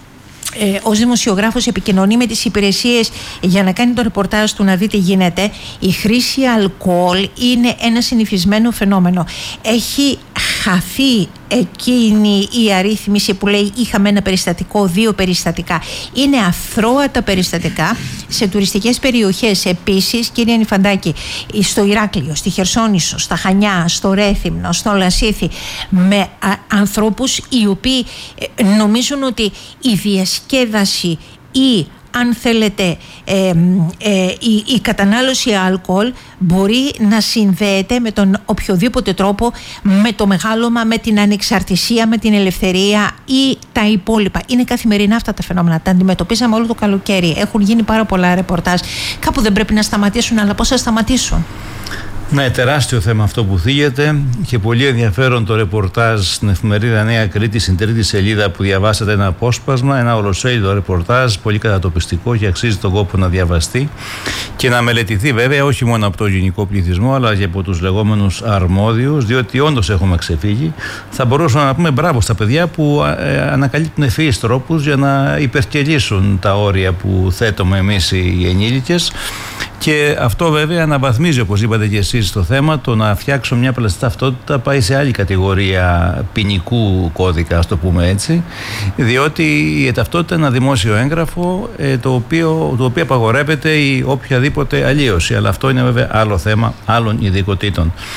Ε, ως δημοσιογράφος επικοινωνεί με τις υπηρεσίες για να κάνει το ρεπορτάζ του, να δει τι γίνεται. Η χρήση αλκοόλ είναι ένα συνηθισμένο φαινόμενο. Έχει χαθεί εκείνη η αρρύθμιση που λέει είχαμε ένα περιστατικό, δύο περιστατικά. Είναι αθρώα τα περιστατικά σε τουριστικές περιοχές. Επίσης, κύριε Νηφαντάκη, στο Ηράκλειο, στη Χερσόνησο, στα Χανιά, στο Ρέθυμνο, στο Λασίθι, με α, ανθρώπους οι οποίοι ε, νομίζουν ότι η διασκέδαση ή, αν θέλετε, ε, ε, η, η κατανάλωση αλκοόλ μπορεί να συνδέεται με τον οποιοδήποτε τρόπο με το μεγάλωμα, με την ανεξαρτησία, με την ελευθερία ή τα υπόλοιπα. Είναι καθημερινά αυτά τα φαινόμενα. Τα αντιμετωπίσαμε όλο το καλοκαίρι. Έχουν γίνει πάρα πολλά ρεπορτάζ. Κάπου δεν πρέπει να σταματήσουν, αλλά πώς θα σταματήσουν? Ναι, τεράστιο θέμα αυτό που θίγεται και πολύ ενδιαφέρον το ρεπορτάζ στην εφημερίδα Νέα Κρήτη, στην τρίτη σελίδα, που διαβάσατε ένα απόσπασμα, ένα ολοσέλιδο ρεπορτάζ, πολύ κατατοπιστικό και αξίζει τον κόπο να διαβαστεί και να μελετηθεί βέβαια όχι μόνο από το γενικό πληθυσμό αλλά και από τους λεγόμενους αρμόδιους, διότι όντως έχουμε ξεφύγει. Θα μπορούσαμε να πούμε μπράβο στα παιδιά που ε, ανακαλύπτουν ευφυείς τρόπους για να υπερκελίσουν τα όρια που θέτουμε εμείς οι ενήλικες. Και αυτό βέβαια αναβαθμίζει, όπως είπατε και εσείς, το θέμα. Το να φτιάξω μια πλαστή ταυτότητα πάει σε άλλη κατηγορία ποινικού κώδικα, ας το πούμε έτσι, διότι η ταυτότητα είναι ένα δημόσιο έγγραφο ε, το, οποίο, το οποίο απαγορεύεται η οποιαδήποτε αλλίωση. Αλλά αυτό είναι βέβαια άλλο θέμα άλλων ειδικοτήτων.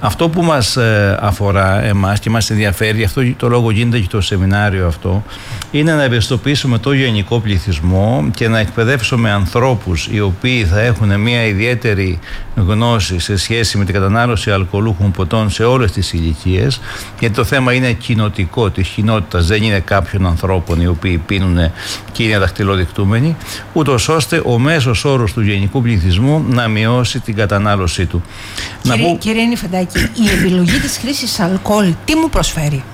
Αυτό που μας ε, αφορά εμάς και μας ενδιαφέρει, αυτό το λόγο γίνεται και το σεμινάριο αυτό, είναι να ευαισθητοποιήσουμε το γενικό πληθυσμό και να εκπαιδεύσουμε ανθρώπους οι οποίοι θα έχουν μια ιδιαίτερη γνώση σε σχέση με την κατανάλωση αλκοολούχων ποτών σε όλες τις ηλικίες, γιατί το θέμα είναι κοινοτικό της κοινότητας, δεν είναι κάποιων ανθρώπων οι οποίοι πίνουν και είναι δαχτυλοδεικτούμενοι, ούτως ώστε ο μέσος όρος του γενικού πληθυσμού να μειώσει την κατανάλωσή του. Κύριε, πω... κύριε Νηφαντάκη, η επιλογή της χρήσης αλκοόλ τι μου προσφέρει?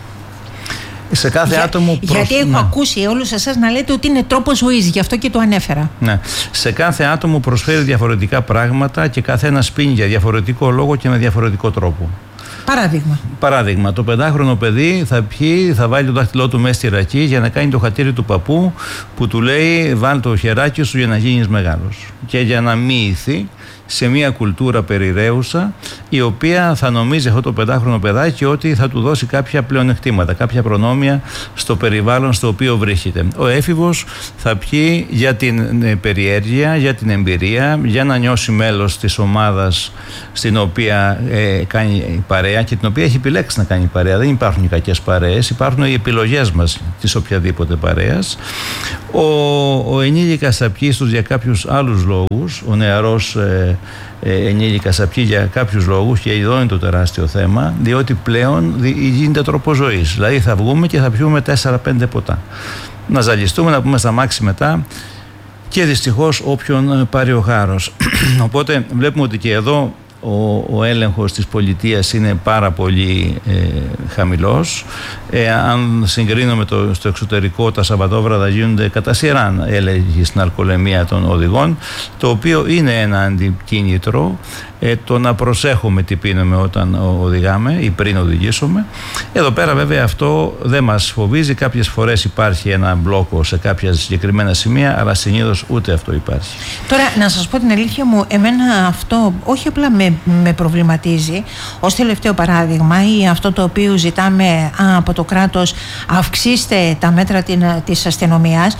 Σε κάθε Για, άτομο προς... Γιατί έχω ναι. ακούσει όλους εσάς να λέτε ότι είναι τρόπος ζωής, γι' αυτό και το ανέφερα. Ναι. Σε κάθε άτομο προσφέρει διαφορετικά πράγματα και κάθε ένας πίνει για διαφορετικό λόγο και με διαφορετικό τρόπο. Παράδειγμα. Παράδειγμα, το πεντάχρονο παιδί θα πιει, θα βάλει το δάχτυλό του μέσα στη ρακή για να κάνει το χατήρι του παππού που του λέει βάλ το χεράκι σου για να γίνεις μεγάλος. Και για να μοιηθεί σε μια κουλτούρα περιραίουσα, η οποία θα νομίζει αυτό το πεντάχρονο παιδάκι ότι θα του δώσει κάποια πλεονεκτήματα, κάποια προνόμια στο περιβάλλον στο οποίο βρίσκεται. Ο έφηβος θα πιει για την περιέργεια, για την εμπειρία, για να νιώσει μέλος της ομάδας στην οποία ε, κάνει παρέα και την οποία έχει επιλέξει να κάνει παρέα. Δεν υπάρχουν οι κακές παρέες, υπάρχουν οι επιλογές μας της οποιαδήποτε παρέας. Ο, ο ενήλικας θα πιει στους για κάποιους άλλους λόγους, ο νεαρός ε, ε, ενήλικας θα πιει για κάποιους λόγους και εδώ είναι το τεράστιο θέμα, διότι πλέον γίνεται τρόπο ζωής. Δηλαδή θα βγούμε και θα πιούμε τέσσερα πέντε ποτά. Να ζαλιστούμε, να πούμε στα μάξι μετά και δυστυχώς όποιον πάρει ο χάρος. Οπότε βλέπουμε ότι και εδώ Ο, ο έλεγχος της πολιτείας είναι πάρα πολύ ε, χαμηλός. Ε, αν συγκρίνουμε το, στο εξωτερικό, τα Σαββατόβραδα γίνονται κατά σειράν έλεγχοι στην αλκοολεμία των οδηγών, το οποίο είναι ένα αντικίνητρο ε, το να προσέχουμε τι πίνουμε όταν οδηγάμε ή πριν οδηγήσουμε. Εδώ πέρα βέβαια αυτό δεν μας φοβίζει. Κάποιες φορές υπάρχει ένα μπλόκο σε κάποια συγκεκριμένα σημεία, αλλά συνήθως ούτε αυτό υπάρχει. Τώρα να σας πω την αλήθεια μου, εμένα αυτό όχι απλά με, με προβληματίζει ως τελευταίο παράδειγμα, ή αυτό το οποίο ζητάμε από το κράτος, αυξήστε τα μέτρα της αστυνομίας,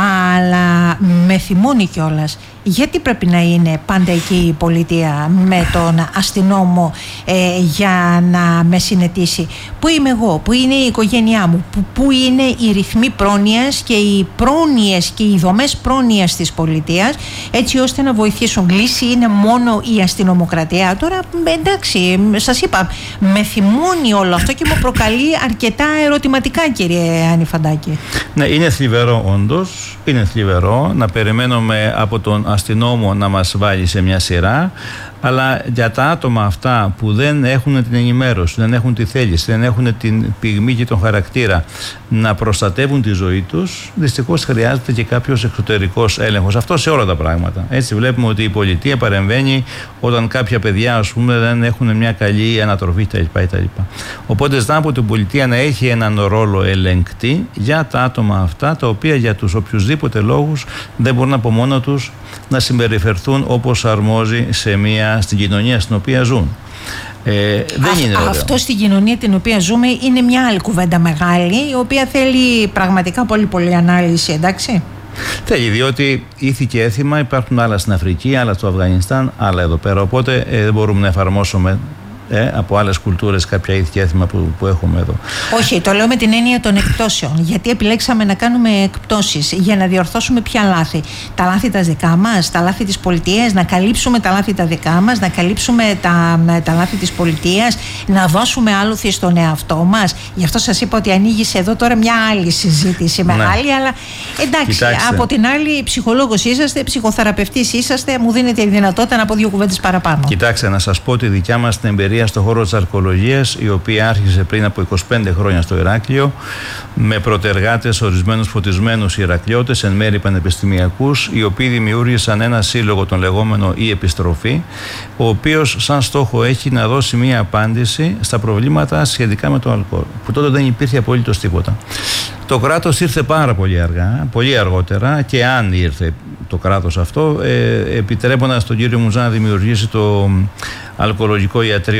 αλλά με θυμώνει κιόλας. Γιατί πρέπει να είναι πάντα εκεί η πολιτεία με τον αστυνόμο ε, για να με συνετίσει? Πού είμαι εγώ, πού είναι η οικογένειά μου, πού, πού είναι οι ρυθμοί πρόνοιας και οι πρόνοιες και οι δομές πρόνοιας της πολιτείας, έτσι ώστε να βοηθήσουν? Λύση είναι μόνο η αστυνομοκρατία? Τώρα εντάξει, σας είπα, με θυμώνει όλο αυτό και μου προκαλεί αρκετά ερωτηματικά, κύριε Νηφαντάκη. Ναι, είναι θλιβερό όντως, είναι θλιβερό να περιμένουμε από τον αστυνόμο να μας βάλει σε μια σειρά, αλλά για τα άτομα αυτά που δεν έχουν την ενημέρωση, δεν έχουν τη θέληση, δεν έχουν την πυγμή και τον χαρακτήρα να προστατεύουν τη ζωή τους, δυστυχώς χρειάζεται και κάποιος εξωτερικός έλεγχος. Αυτό σε όλα τα πράγματα. Έτσι βλέπουμε ότι η πολιτεία παρεμβαίνει όταν κάποια παιδιά, ας πούμε, δεν έχουν μια καλή ανατροφή κτλ. Οπότε ζητάμε από την πολιτεία να έχει έναν ρόλο ελεγκτή για τα άτομα αυτά, τα οποία για τους οποιουσδήποτε λόγους δεν μπορούν από μόνο τους να συμπεριφερθούν όπως αρμόζει σε μια, στην κοινωνία στην οποία ζουν. Ε, δεν Α, είναι αυτό στην κοινωνία την οποία ζούμε είναι μια άλλη κουβέντα μεγάλη, η οποία θέλει πραγματικά πολύ πολύ ανάλυση, εντάξει. Θέλει, διότι ήθη και έθιμα υπάρχουν άλλα στην Αφρική, άλλα στο Αφγανιστάν, άλλα εδώ πέρα. Οπότε ε, δεν μπορούμε να εφαρμόσουμε Ε, από άλλες κουλτούρες κάποια ήθη και έθιμα που, που έχουμε εδώ. Όχι, το λέω με την έννοια των εκπτώσεων. Γιατί επιλέξαμε να κάνουμε εκπτώσεις? Για να διορθώσουμε ποια λάθη? Τα λάθη τα δικά μας, τα λάθη της πολιτείας, να καλύψουμε τα λάθη τα δικά μας, να καλύψουμε τα, τα λάθη της πολιτείας, να δώσουμε άλοθη στον εαυτό μας. Γι' αυτό σας είπα ότι ανοίγησε εδώ τώρα μια άλλη συζήτηση μεγάλη, ναι. Αλλά εντάξει, κοιτάξτε, από την άλλη ψυχολόγος είσαστε, ψυχοθεραπευτής είσαστε, μου δίνετε τη δυνατότητα να πω δύο κουβέντες παραπάνω. Κοιτάξτε, να σας πω τη δικιά μας την εμπειρία στον χώρο της αρκολογίας, η οποία άρχισε πριν από είκοσι πέντε χρόνια στο Ηράκλειο, με πρωτεργάτες ορισμένους φωτισμένους Ηρακλειώτες, εν μέρει πανεπιστημιακούς, οι οποίοι δημιούργησαν ένα σύλλογο, τον λεγόμενο «Η Επιστροφή», ο οποίος σαν στόχο έχει να δώσει μία απάντηση στα προβλήματα σχετικά με το αλκοόλ, που τότε δεν υπήρχε απολύτως τίποτα. Το κράτος ήρθε πάρα πολύ αργά, πολύ αργότερα, και αν ήρθε το κράτος αυτό, ε, επιτρέποντας τον κύριο Μουζά να δημιουργήσει το αλκοολογικό ιατρείο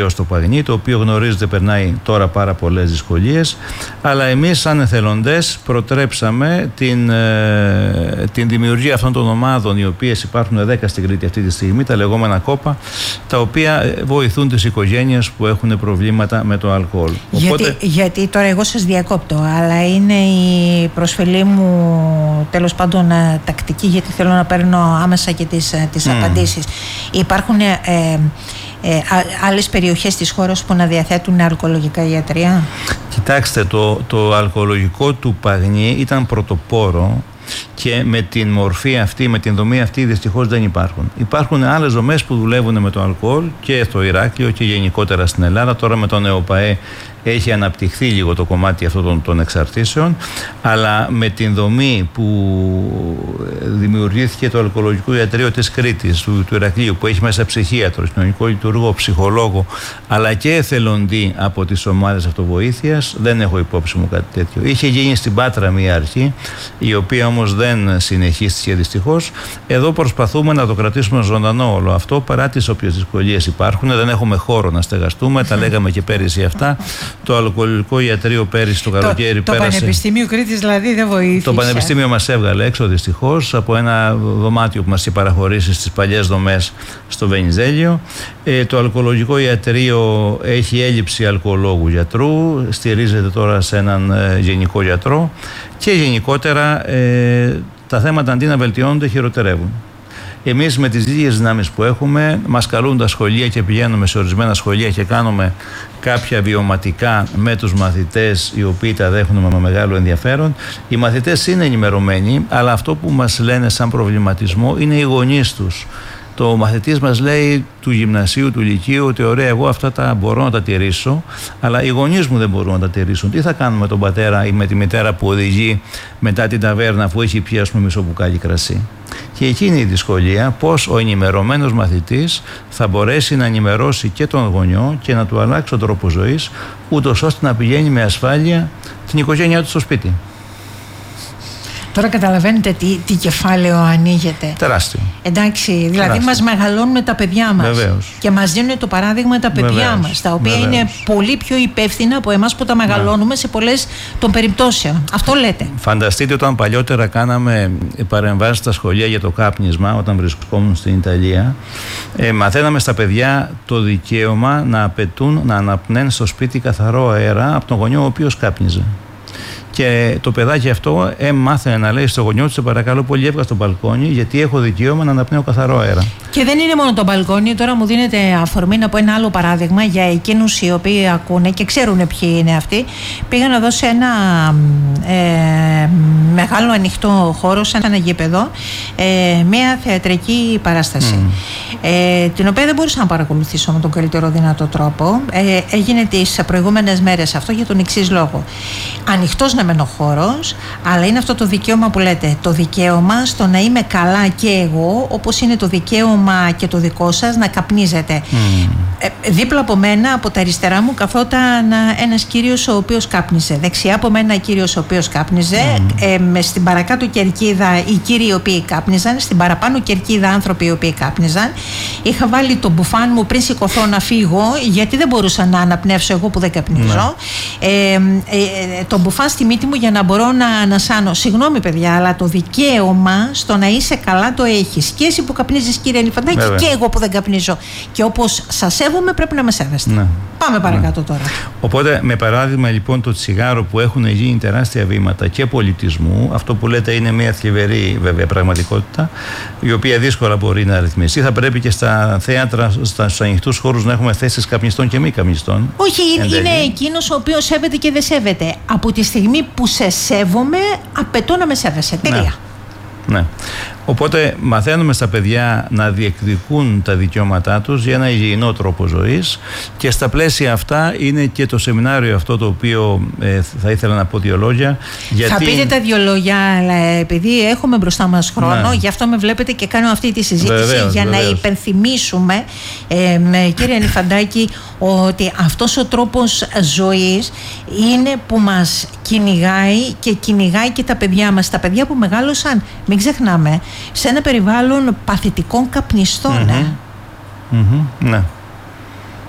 βίαιο στο Παγνί, το οποίο γνωρίζετε περνάει τώρα πάρα πολλές δυσκολίες, αλλά εμείς σαν εθελοντές προτρέψαμε την, ε, την δημιουργία αυτών των ομάδων, οι οποίες υπάρχουν δέκα στην Κρήτη αυτή τη στιγμή, τα λεγόμενα κόπα, τα οποία βοηθούν τις οικογένειες που έχουν προβλήματα με το αλκοόλ. Γιατί, Οπότε... γιατί τώρα εγώ σας διακόπτω, αλλά είναι η προσφυλή μου τέλος πάντων τακτική, γιατί θέλω να παίρνω άμεσα και τις, τις mm. απαντήσεις. Υπάρχουν ε, ε, ε, άλλες περιοχές της χώρας που να διαθέτουν αλκοολογικά ιατρεία? Κοιτάξτε, το, το αλκοολογικό του Παγνί ήταν πρωτοπόρο και με την μορφή αυτή, με την δομή αυτή δυστυχώς δεν υπάρχουν. Υπάρχουν άλλες δομές που δουλεύουν με το αλκοόλ και στο Ηράκλειο και γενικότερα στην Ελλάδα. Τώρα με τον ΕΟΠΑΕ έχει αναπτυχθεί λίγο το κομμάτι αυτών των, των εξαρτήσεων, αλλά με την δομή που δημιουργήθηκε το αλκοολογικό ιατρείο της Κρήτης, του, του Ηρακλείου, που έχει μέσα ψυχίατρο, κοινωνικό λειτουργό, ψυχολόγο, αλλά και εθελοντή από τις ομάδες αυτοβοήθειας, δεν έχω υπόψη μου κάτι τέτοιο. Είχε γίνει στην Πάτρα μια αρχή, η οποία όμως δεν συνεχίστηκε δυστυχώς. Εδώ προσπαθούμε να το κρατήσουμε ζωντανό όλο αυτό, παρά τις όποιες δυσκολίες υπάρχουν. Δεν έχουμε χώρο να στεγαστούμε, τα λέγαμε και πέρυσι αυτά. Το αλκοολογικό ιατρείο πέρυσι το καλοκαίρι το, πέρασε. Το Πανεπιστήμιο Κρήτης δηλαδή δεν βοήθησε. Το Πανεπιστήμιο μας έβγαλε έξω δυστυχώς από ένα δωμάτιο που μας είχε παραχωρήσει στις παλιές δομές στο Βενιζέλιο. Ε, το αλκοολογικό ιατρείο έχει έλλειψη αλκοολόγου γιατρού, στηρίζεται τώρα σε έναν ε, γενικό γιατρό και γενικότερα ε, τα θέματα αντί να βελτιώνονται χειροτερεύουν. Εμείς με τις ίδιες δυνάμεις που έχουμε, μας καλούν τα σχολεία και πηγαίνουμε σε ορισμένα σχολεία και κάνουμε κάποια βιωματικά με τους μαθητές, οι οποίοι τα δέχουν με μεγάλο ενδιαφέρον. Οι μαθητές είναι ενημερωμένοι, αλλά αυτό που μας λένε σαν προβληματισμό είναι οι γονείς τους. Το μαθητής μας λέει του γυμνασίου, του λυκείου, ότι ωραία, εγώ αυτά τα μπορώ να τα τηρήσω, αλλά οι γονείς μου δεν μπορούν να τα τηρήσουν. Τι θα κάνουμε με τον πατέρα ή με τη μητέρα που οδηγεί μετά την ταβέρνα, αφού έχει πιει, ας πούμε, μισό μπουκάλι κρασί? Και εκεί είναι η δυσκολία, πώς ο ενημερωμένος μαθητής θα μπορέσει να ενημερώσει και τον γονιό και να του αλλάξει τον τρόπο ζωής, ούτως ώστε να πηγαίνει με ασφάλεια την οικογένειά του στο σπίτι. Τώρα καταλαβαίνετε τι, τι κεφάλαιο ανοίγεται. Τεράστιο. Εντάξει, δηλαδή Τεράστιο. Μας μεγαλώνουν τα παιδιά μας. Βεβαίως. Και μας δίνουν το παράδειγμα τα παιδιά Βεβαίως. μας, τα οποία Βεβαίως. είναι πολύ πιο υπεύθυνα από εμάς που τα μεγαλώνουμε σε πολλές των περιπτώσεων. Αυτό λέτε. Φανταστείτε όταν παλιότερα κάναμε παρεμβάσεις στα σχολεία για το κάπνισμα, όταν βρισκόμουν στην Ιταλία, ε, μαθαίναμε στα παιδιά το δικαίωμα να απαιτούν να αναπνέουν στο σπίτι καθαρό αέρα από τον γονιό ο οποίος κάπνιζε. Και το παιδάκι αυτό έμαθε να λέει στο γονιό του: σε παρακαλώ πολύ, έβγα στο μπαλκόνι, γιατί έχω δικαίωμα να αναπνέω καθαρό αέρα. Και δεν είναι μόνο το μπαλκόνι. Τώρα μου δίνεται αφορμή να πω ένα άλλο παράδειγμα για εκείνους οι οποίοι ακούνε και ξέρουν ποιοι είναι αυτοί. Πήγα να δω σε ένα ε, μεγάλο ανοιχτό χώρο, σαν ένα γήπεδο, ε, μια θεατρική παράσταση. Mm. Ε, την οποία δεν μπορούσα να παρακολουθήσω με τον καλύτερο δυνατό τρόπο. Ε, έγινε τις προηγούμενες μέρες αυτό για τον εξής λόγο. Ανοιχτός να μεν ο χώρος, αλλά είναι αυτό το δικαίωμα που λέτε, το δικαίωμα στο να είμαι καλά και εγώ, όπως είναι το δικαίωμα και το δικό σας να καπνίζετε. Mm. Ε, δίπλα από μένα, από τα αριστερά μου, καθόταν ένας κύριος ο οποίος κάπνιζε. Δεξιά από μένα κύριος ο οποίος κάπνιζε. Mm. Ε, με στην παρακάτω κερκίδα οι κύριοι οι οποίοι κάπνιζαν, στην παραπάνω κερκίδα άνθρωποι οι οποίοι κάπνιζαν. Είχα βάλει το μπουφάν μου πριν σηκωθώ να φύγω, γιατί δεν μπορούσα να αναπνεύσω εγώ που δεν καπνίζω. Mm. Ε, ε, το μπουφάν στη μύτη μου για να μπορώ να ανασάνω. Συγγνώμη, παιδιά, αλλά το δικαίωμα στο να είσαι καλά το έχεις. Και εσύ που καπνίζεις, κύριε Νιφαντάκη, και εγώ που δεν καπνίζω. Και όπως σας σέβομαι, πρέπει να με σέβεστε. Ναι. Πάμε παρακάτω ναι. τώρα. Οπότε, με παράδειγμα λοιπόν το τσιγάρο, που έχουν γίνει τεράστια βήματα και πολιτισμού, αυτό που λέτε είναι μια θλιβερή βέβαια πραγματικότητα, η οποία δύσκολα μπορεί να ρυθμιστεί. Θα πρέπει και στα θέατρα, στους ανοιχτούς χώρους, να έχουμε θέσεις καπνιστών και μη καπνιστών. Όχι, είναι εκείνος ο οποίος σέβεται και δεν σέβεται. Από τη στιγμή που σε σέβομαι, απαιτώ να με σέβεσαι. Τελεία. Ναι. ναι. Οπότε μαθαίνουμε στα παιδιά να διεκδικούν τα δικαιώματά τους για ένα υγιεινό τρόπο ζωής, και στα πλαίσια αυτά είναι και το σεμινάριο αυτό το οποίο ε, θα ήθελα να πω δύο λόγια. Γιατί... Θα πείτε τα δύο λόγια, αλλά επειδή έχουμε μπροστά μας χρόνο, ναι. γι' αυτό με βλέπετε και κάνω αυτή τη συζήτηση βεβαίως, για βεβαίως. να υπενθυμίσουμε, ε, με, κύριε Νιφαντάκη, ότι αυτός ο τρόπος ζωής είναι που μας κυνηγάει και κυνηγάει και τα παιδιά μας. Τα παιδιά που μεγάλωσαν, μην ξεχνάμε, σε ένα περιβάλλον παθητικών καπνιστών. Mm-hmm. Ε. Mm-hmm. Ναι.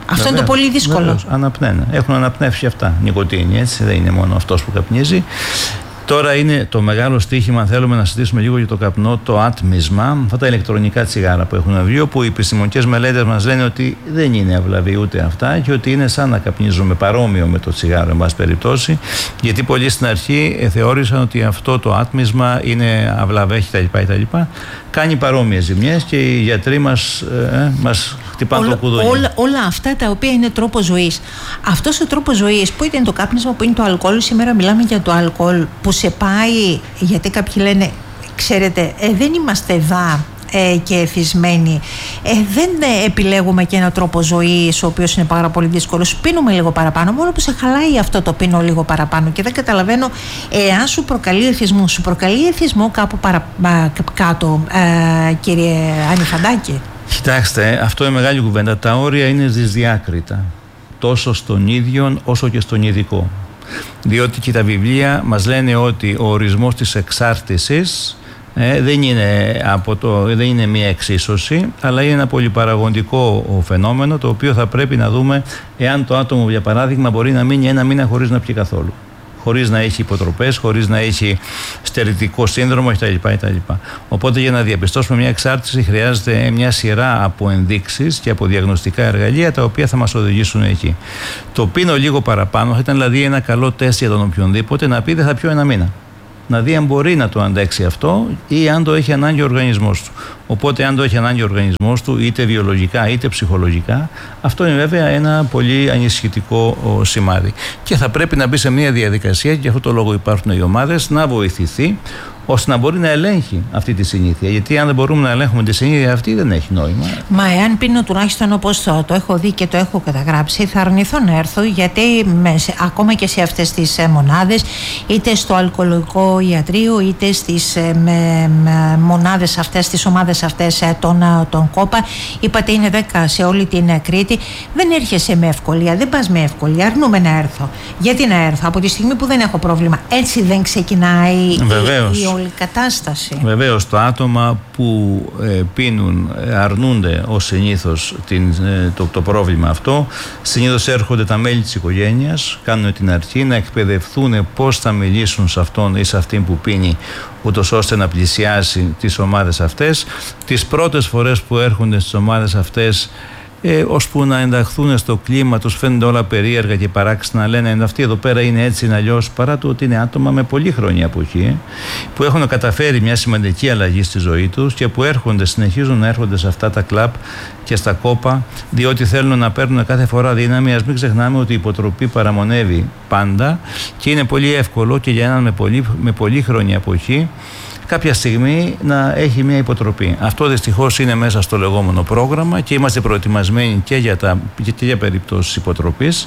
Αυτό είναι το πολύ δύσκολο. Βεβαίως, αναπνένε. Έχουν αναπνεύσει αυτά. Νικοτίνη, έτσι. Δεν είναι μόνο αυτός που καπνίζει. Τώρα είναι το μεγάλο στοίχημα, αν θέλουμε να συζητήσουμε λίγο για το καπνό, το άτμισμα, αυτά τα ηλεκτρονικά τσιγάρα που έχουν βγει, όπου οι επιστημονικές μελέτες μας λένε ότι δεν είναι αυλαβή ούτε αυτά και ότι είναι σαν να καπνίζουμε παρόμοιο με το τσιγάρο, εν πάση περιπτώσει, γιατί πολλοί στην αρχή ε, θεώρησαν ότι αυτό το άτμισμα είναι αυλαβέ κτλ. Κάνει παρόμοιες ζημιές και οι γιατροί μας, ε, μας χτυπάνε όλα, το κουδούνι. Όλα, όλα αυτά τα οποία είναι τρόπος ζωής. Αυτός ο τρόπος ζωής που ήταν το κάπνισμα, που είναι το αλκοόλ, σήμερα μιλάμε για το αλκοόλ που σε πάει, γιατί κάποιοι λένε, ξέρετε, ε, δεν είμαστε εδώ ε, και εθισμένοι, ε, δεν ε, επιλέγουμε και έναν τρόπο ζωής ο οποίος είναι πάρα πολύ δύσκολος, πίνουμε λίγο παραπάνω, μόνο που σε χαλάει αυτό το πίνω λίγο παραπάνω και δεν καταλαβαίνω εάν σου προκαλεί εθισμό, σου προκαλεί εθισμό κάπου παρα, α, κάτω, ε, κύριε Ανιφαντάκη? Κοιτάξτε, αυτό είναι μεγάλη κουβέντα. Τα όρια είναι δυσδιάκριτα, τόσο στον ίδιο όσο και στον ειδικό. Διότι και τα βιβλία μας λένε ότι ο ορισμός της εξάρτησης ε, δεν, είναι από το, δεν είναι μία εξίσωση, αλλά είναι ένα πολυπαραγοντικό φαινόμενο, το οποίο θα πρέπει να δούμε εάν το άτομο, για παράδειγμα, μπορεί να μείνει ένα μήνα χωρίς να πιει καθόλου, χωρίς να έχει υποτροπές, χωρίς να έχει στερητικό σύνδρομο κτλ. Οπότε για να διαπιστώσουμε μια εξάρτηση χρειάζεται μια σειρά από ενδείξεις και από διαγνωστικά εργαλεία τα οποία θα μας οδηγήσουν εκεί. Το πίνω λίγο παραπάνω θα ήταν δηλαδή ένα καλό τεστ για τον οποιονδήποτε να πει δεν θα πιω ένα μήνα. Να δει αν μπορεί να το αντέξει αυτό ή αν το έχει ανάγκη ο οργανισμός του. Οπότε, αν το έχει ανάγκη ο οργανισμός του, είτε βιολογικά είτε ψυχολογικά, αυτό είναι βέβαια ένα πολύ ανησυχητικό σημάδι. Και θα πρέπει να μπει σε μια διαδικασία, και γι' αυτό το λόγο υπάρχουν οι ομάδες, να βοηθηθεί ώστε να μπορεί να ελέγχει αυτή τη συνήθεια. Γιατί αν δεν μπορούμε να ελέγχουμε τη συνήθεια αυτή, δεν έχει νόημα. Μα εάν πίνω τουλάχιστον όπως το, το έχω δει και το έχω καταγράψει, θα αρνηθώ να έρθω, γιατί με, σε, ακόμα και σε αυτές τις ε, μονάδες, είτε στο αλκοολογικό ιατρείο, είτε στις ε, με, με, μονάδες αυτές, στις ομάδες αυτές ε, των, ε, των κόπα, είπατε είναι δέκα σε όλη την ε, Κρήτη, δεν έρχεσαι με ευκολία, δεν πας με ευκολία, αρνούμε να έρθω. Γιατί να έρθω, από τη στιγμή που δεν έχω πρόβλημα? Έτσι δεν ξεκινάει η, η όλη κατάσταση. Βεβαίως, τα άτομα που ε, πίνουν, ε, αρνούνται ως συνήθως την, ε, το, το πρόβλημα αυτό. Συνήθως έρχονται τα μέλη της οικογένειας, κάνουν την αρχή να εκπαιδευτούν πώς θα μιλήσουν σε αυτόν ή σε αυτήν που πίνει, ούτως ώστε να πλησιάσει τις ομάδες αυτές. Τις πρώτες φορές που έρχονται στις ομάδες αυτές, Ε, ώσπου να ενταχθούν στο κλίμα, τους φαίνονται όλα περίεργα και παράξενα, λένε αυτοί εδώ πέρα είναι έτσι, είναι αλλιώς, παρά το ότι είναι άτομα με πολύ χρόνια εποχή, που έχουν καταφέρει μια σημαντική αλλαγή στη ζωή τους και που έρχονται, συνεχίζουν να έρχονται σε αυτά τα κλαμπ και στα κόπα, διότι θέλουν να παίρνουν κάθε φορά δύναμη. Ας μην ξεχνάμε ότι η υποτροπή παραμονεύει πάντα και είναι πολύ εύκολο και για έναν με πολύ, με πολύ χρόνια εποχή κάποια στιγμή να έχει μια υποτροπή. Αυτό δυστυχώς είναι μέσα στο λεγόμενο πρόγραμμα και είμαστε προετοιμασμένοι και για, τα, και για περιπτώσεις υποτροπής,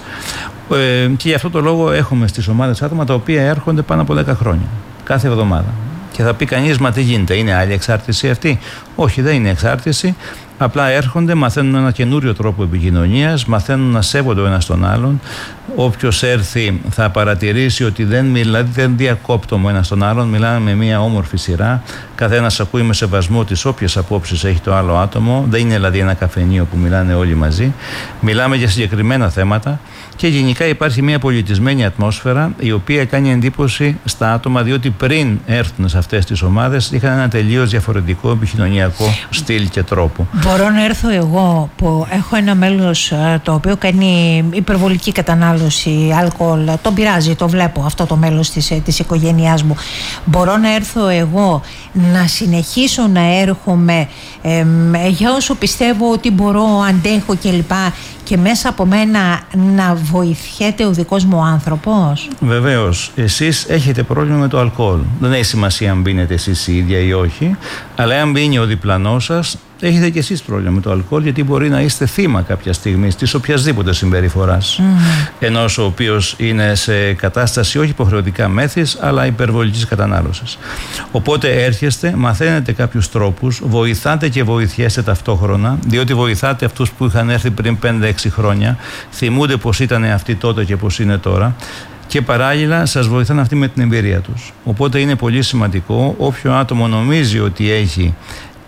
ε, και γι' αυτό το λόγο έχουμε στις ομάδες άτομα τα οποία έρχονται πάνω από δέκα χρόνια κάθε εβδομάδα. Και θα πει κανείς, μα τι γίνεται, είναι άλλη εξάρτηση αυτή? Όχι, δεν είναι εξάρτηση. Απλά έρχονται, μαθαίνουν ένα καινούριο τρόπο επικοινωνίας, μαθαίνουν να σέβονται ο ένας τον άλλον. Όποιος έρθει θα παρατηρήσει ότι δεν, μιλά, δεν διακόπτουμε ο ένας τον άλλον, μιλάμε με μια όμορφη σειρά. Καθένας ακούει με σεβασμό τις όποιες απόψεις έχει το άλλο άτομο. Δεν είναι δηλαδή ένα καφενείο που μιλάνε όλοι μαζί. Μιλάμε για συγκεκριμένα θέματα και γενικά υπάρχει μια πολιτισμένη ατμόσφαιρα, η οποία κάνει εντύπωση στα άτομα, διότι πριν έρθουν σε αυτές τις ομάδες είχαν ένα τελείως διαφορετικό επικοινωνιακό στυλ και τρόπο. Μπορώ να έρθω εγώ που έχω ένα μέλος το οποίο κάνει υπερβολική κατανάλωση αλκοόλ, τον πειράζει, το βλέπω αυτό το μέλος της, της οικογένειάς μου. Μπορώ να έρθω εγώ να συνεχίσω να έρχομαι ε, για όσο πιστεύω ότι μπορώ, αντέχω κλπ. Και μέσα από μένα να βοηθιέται ο δικός μου άνθρωπος? Βεβαίως, εσείς έχετε πρόβλημα με το αλκοόλ. Δεν έχει σημασία αν πίνετε εσείς η ίδια ή όχι, αλλά αν πίνει ο διπλανός σας, έχετε και εσείς πρόβλημα με το αλκοόλ, γιατί μπορεί να είστε θύμα κάποια στιγμή της οποιασδήποτε συμπεριφοράς. Mm. Ενός ο οποίος είναι σε κατάσταση όχι υποχρεωτικά μέθης, αλλά υπερβολικής κατανάλωσης. Οπότε έρχεστε, μαθαίνετε κάποιους τρόπους, βοηθάτε και βοηθιέστε ταυτόχρονα, διότι βοηθάτε αυτούς που είχαν έρθει πριν πέντε έξι χρόνια, θυμούνται πώς ήταν αυτοί τότε και πώς είναι τώρα. Και παράλληλα σας βοηθάνε αυτοί με την εμπειρία τους. Οπότε είναι πολύ σημαντικό όποιο άτομο νομίζει ότι έχει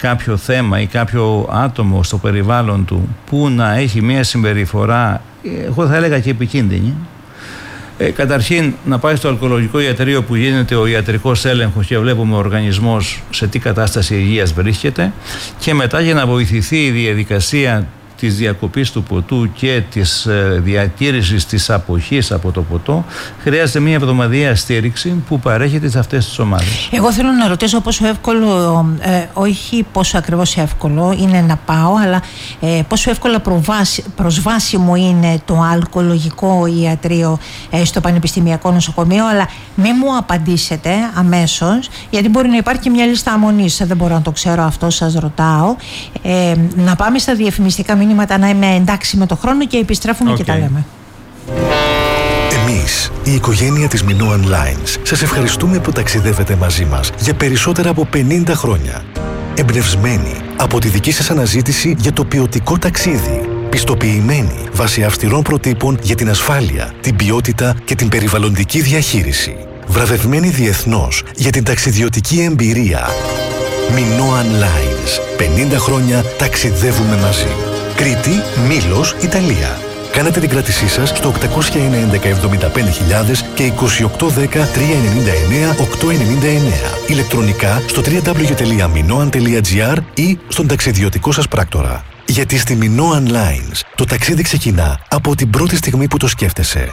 κάποιο θέμα ή κάποιο άτομο στο περιβάλλον του που να έχει μια συμπεριφορά, εγώ θα έλεγα και επικίνδυνη, ε, καταρχήν να πάει στο αλκοολογικό ιατρείο που γίνεται ο ιατρικός έλεγχος και βλέπουμε ο οργανισμός σε τι κατάσταση υγείας βρίσκεται, και μετά για να βοηθηθεί η διαδικασία της διακοπής του ποτού και της ε, διατήρησης της αποχής από το ποτό, χρειάζεται μια εβδομαδιαία στήριξη που παρέχεται σε αυτές τις ομάδες. Εγώ θέλω να ρωτήσω πόσο εύκολο, ε, όχι πόσο ακριβώς εύκολο είναι να πάω, αλλά ε, πόσο εύκολα προβάσι, προσβάσιμο είναι το αλκοολογικό ιατρείο ε, στο Πανεπιστημιακό Νοσοκομείο, αλλά μην μου απαντήσετε αμέσως, γιατί μπορεί να υπάρχει και μια λίστα αμονής, δεν μπορώ να το ξέρω αυτό, σας ρωτάω. Ε, να πάμε στα διαφημιστικά μηνύματα, να είμαι εντάξει με το χρόνο και επιστρέφουμε okay. και τα λέμε. Εμείς, η οικογένεια της Minoan Lines, σας ευχαριστούμε που ταξιδεύετε μαζί μας για περισσότερα από πενήντα χρόνια. Εμπνευσμένοι από τη δική σας αναζήτηση για το ποιοτικό ταξίδι. Πιστοποιημένοι βάσει αυστηρών προτύπων για την ασφάλεια, την ποιότητα και την περιβαλλοντική διαχείριση. Βραβευμένοι διεθνώς για την ταξιδιωτική εμπειρία. Minoan Lines. πενήντα χρόνια ταξιδεύουμε μαζί. Κρήτη, Μήλος, Ιταλία. Κάνετε την κράτησή σας στο οκτακόσια έντεκα εβδομήντα πέντε χιλιάδες και είκοσι οκτώ δέκα τριακόσια ενενήντα εννέα οκτακόσια ενενήντα εννέα. Ηλεκτρονικά στο double-u double-u double-u τελεία minoan τελεία gr ή στον ταξιδιωτικό σας πράκτορα. Γιατί στη Minoan Lines το ταξίδι ξεκινά από την πρώτη στιγμή που το σκέφτεσαι.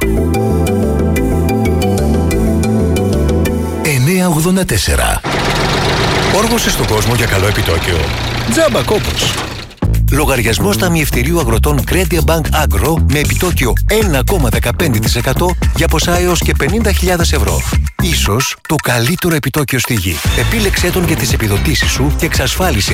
εννιακόσια ογδόντα τέσσερα. Όργωσε στον κόσμο για καλό επιτόκιο. Τζάμπα κόπος. Λογαριασμός ταμιευτηρίου αγροτών Credit Bank Agro με επιτόκιο ένα κόμμα δεκαπέντε τοις εκατό για ποσά έως και πενήντα χιλιάδες ευρώ. Ίσως το καλύτερο επιτόκιο στη γη. Επίλεξέ τον για τις επιδοτήσεις σου και εξασφάλισε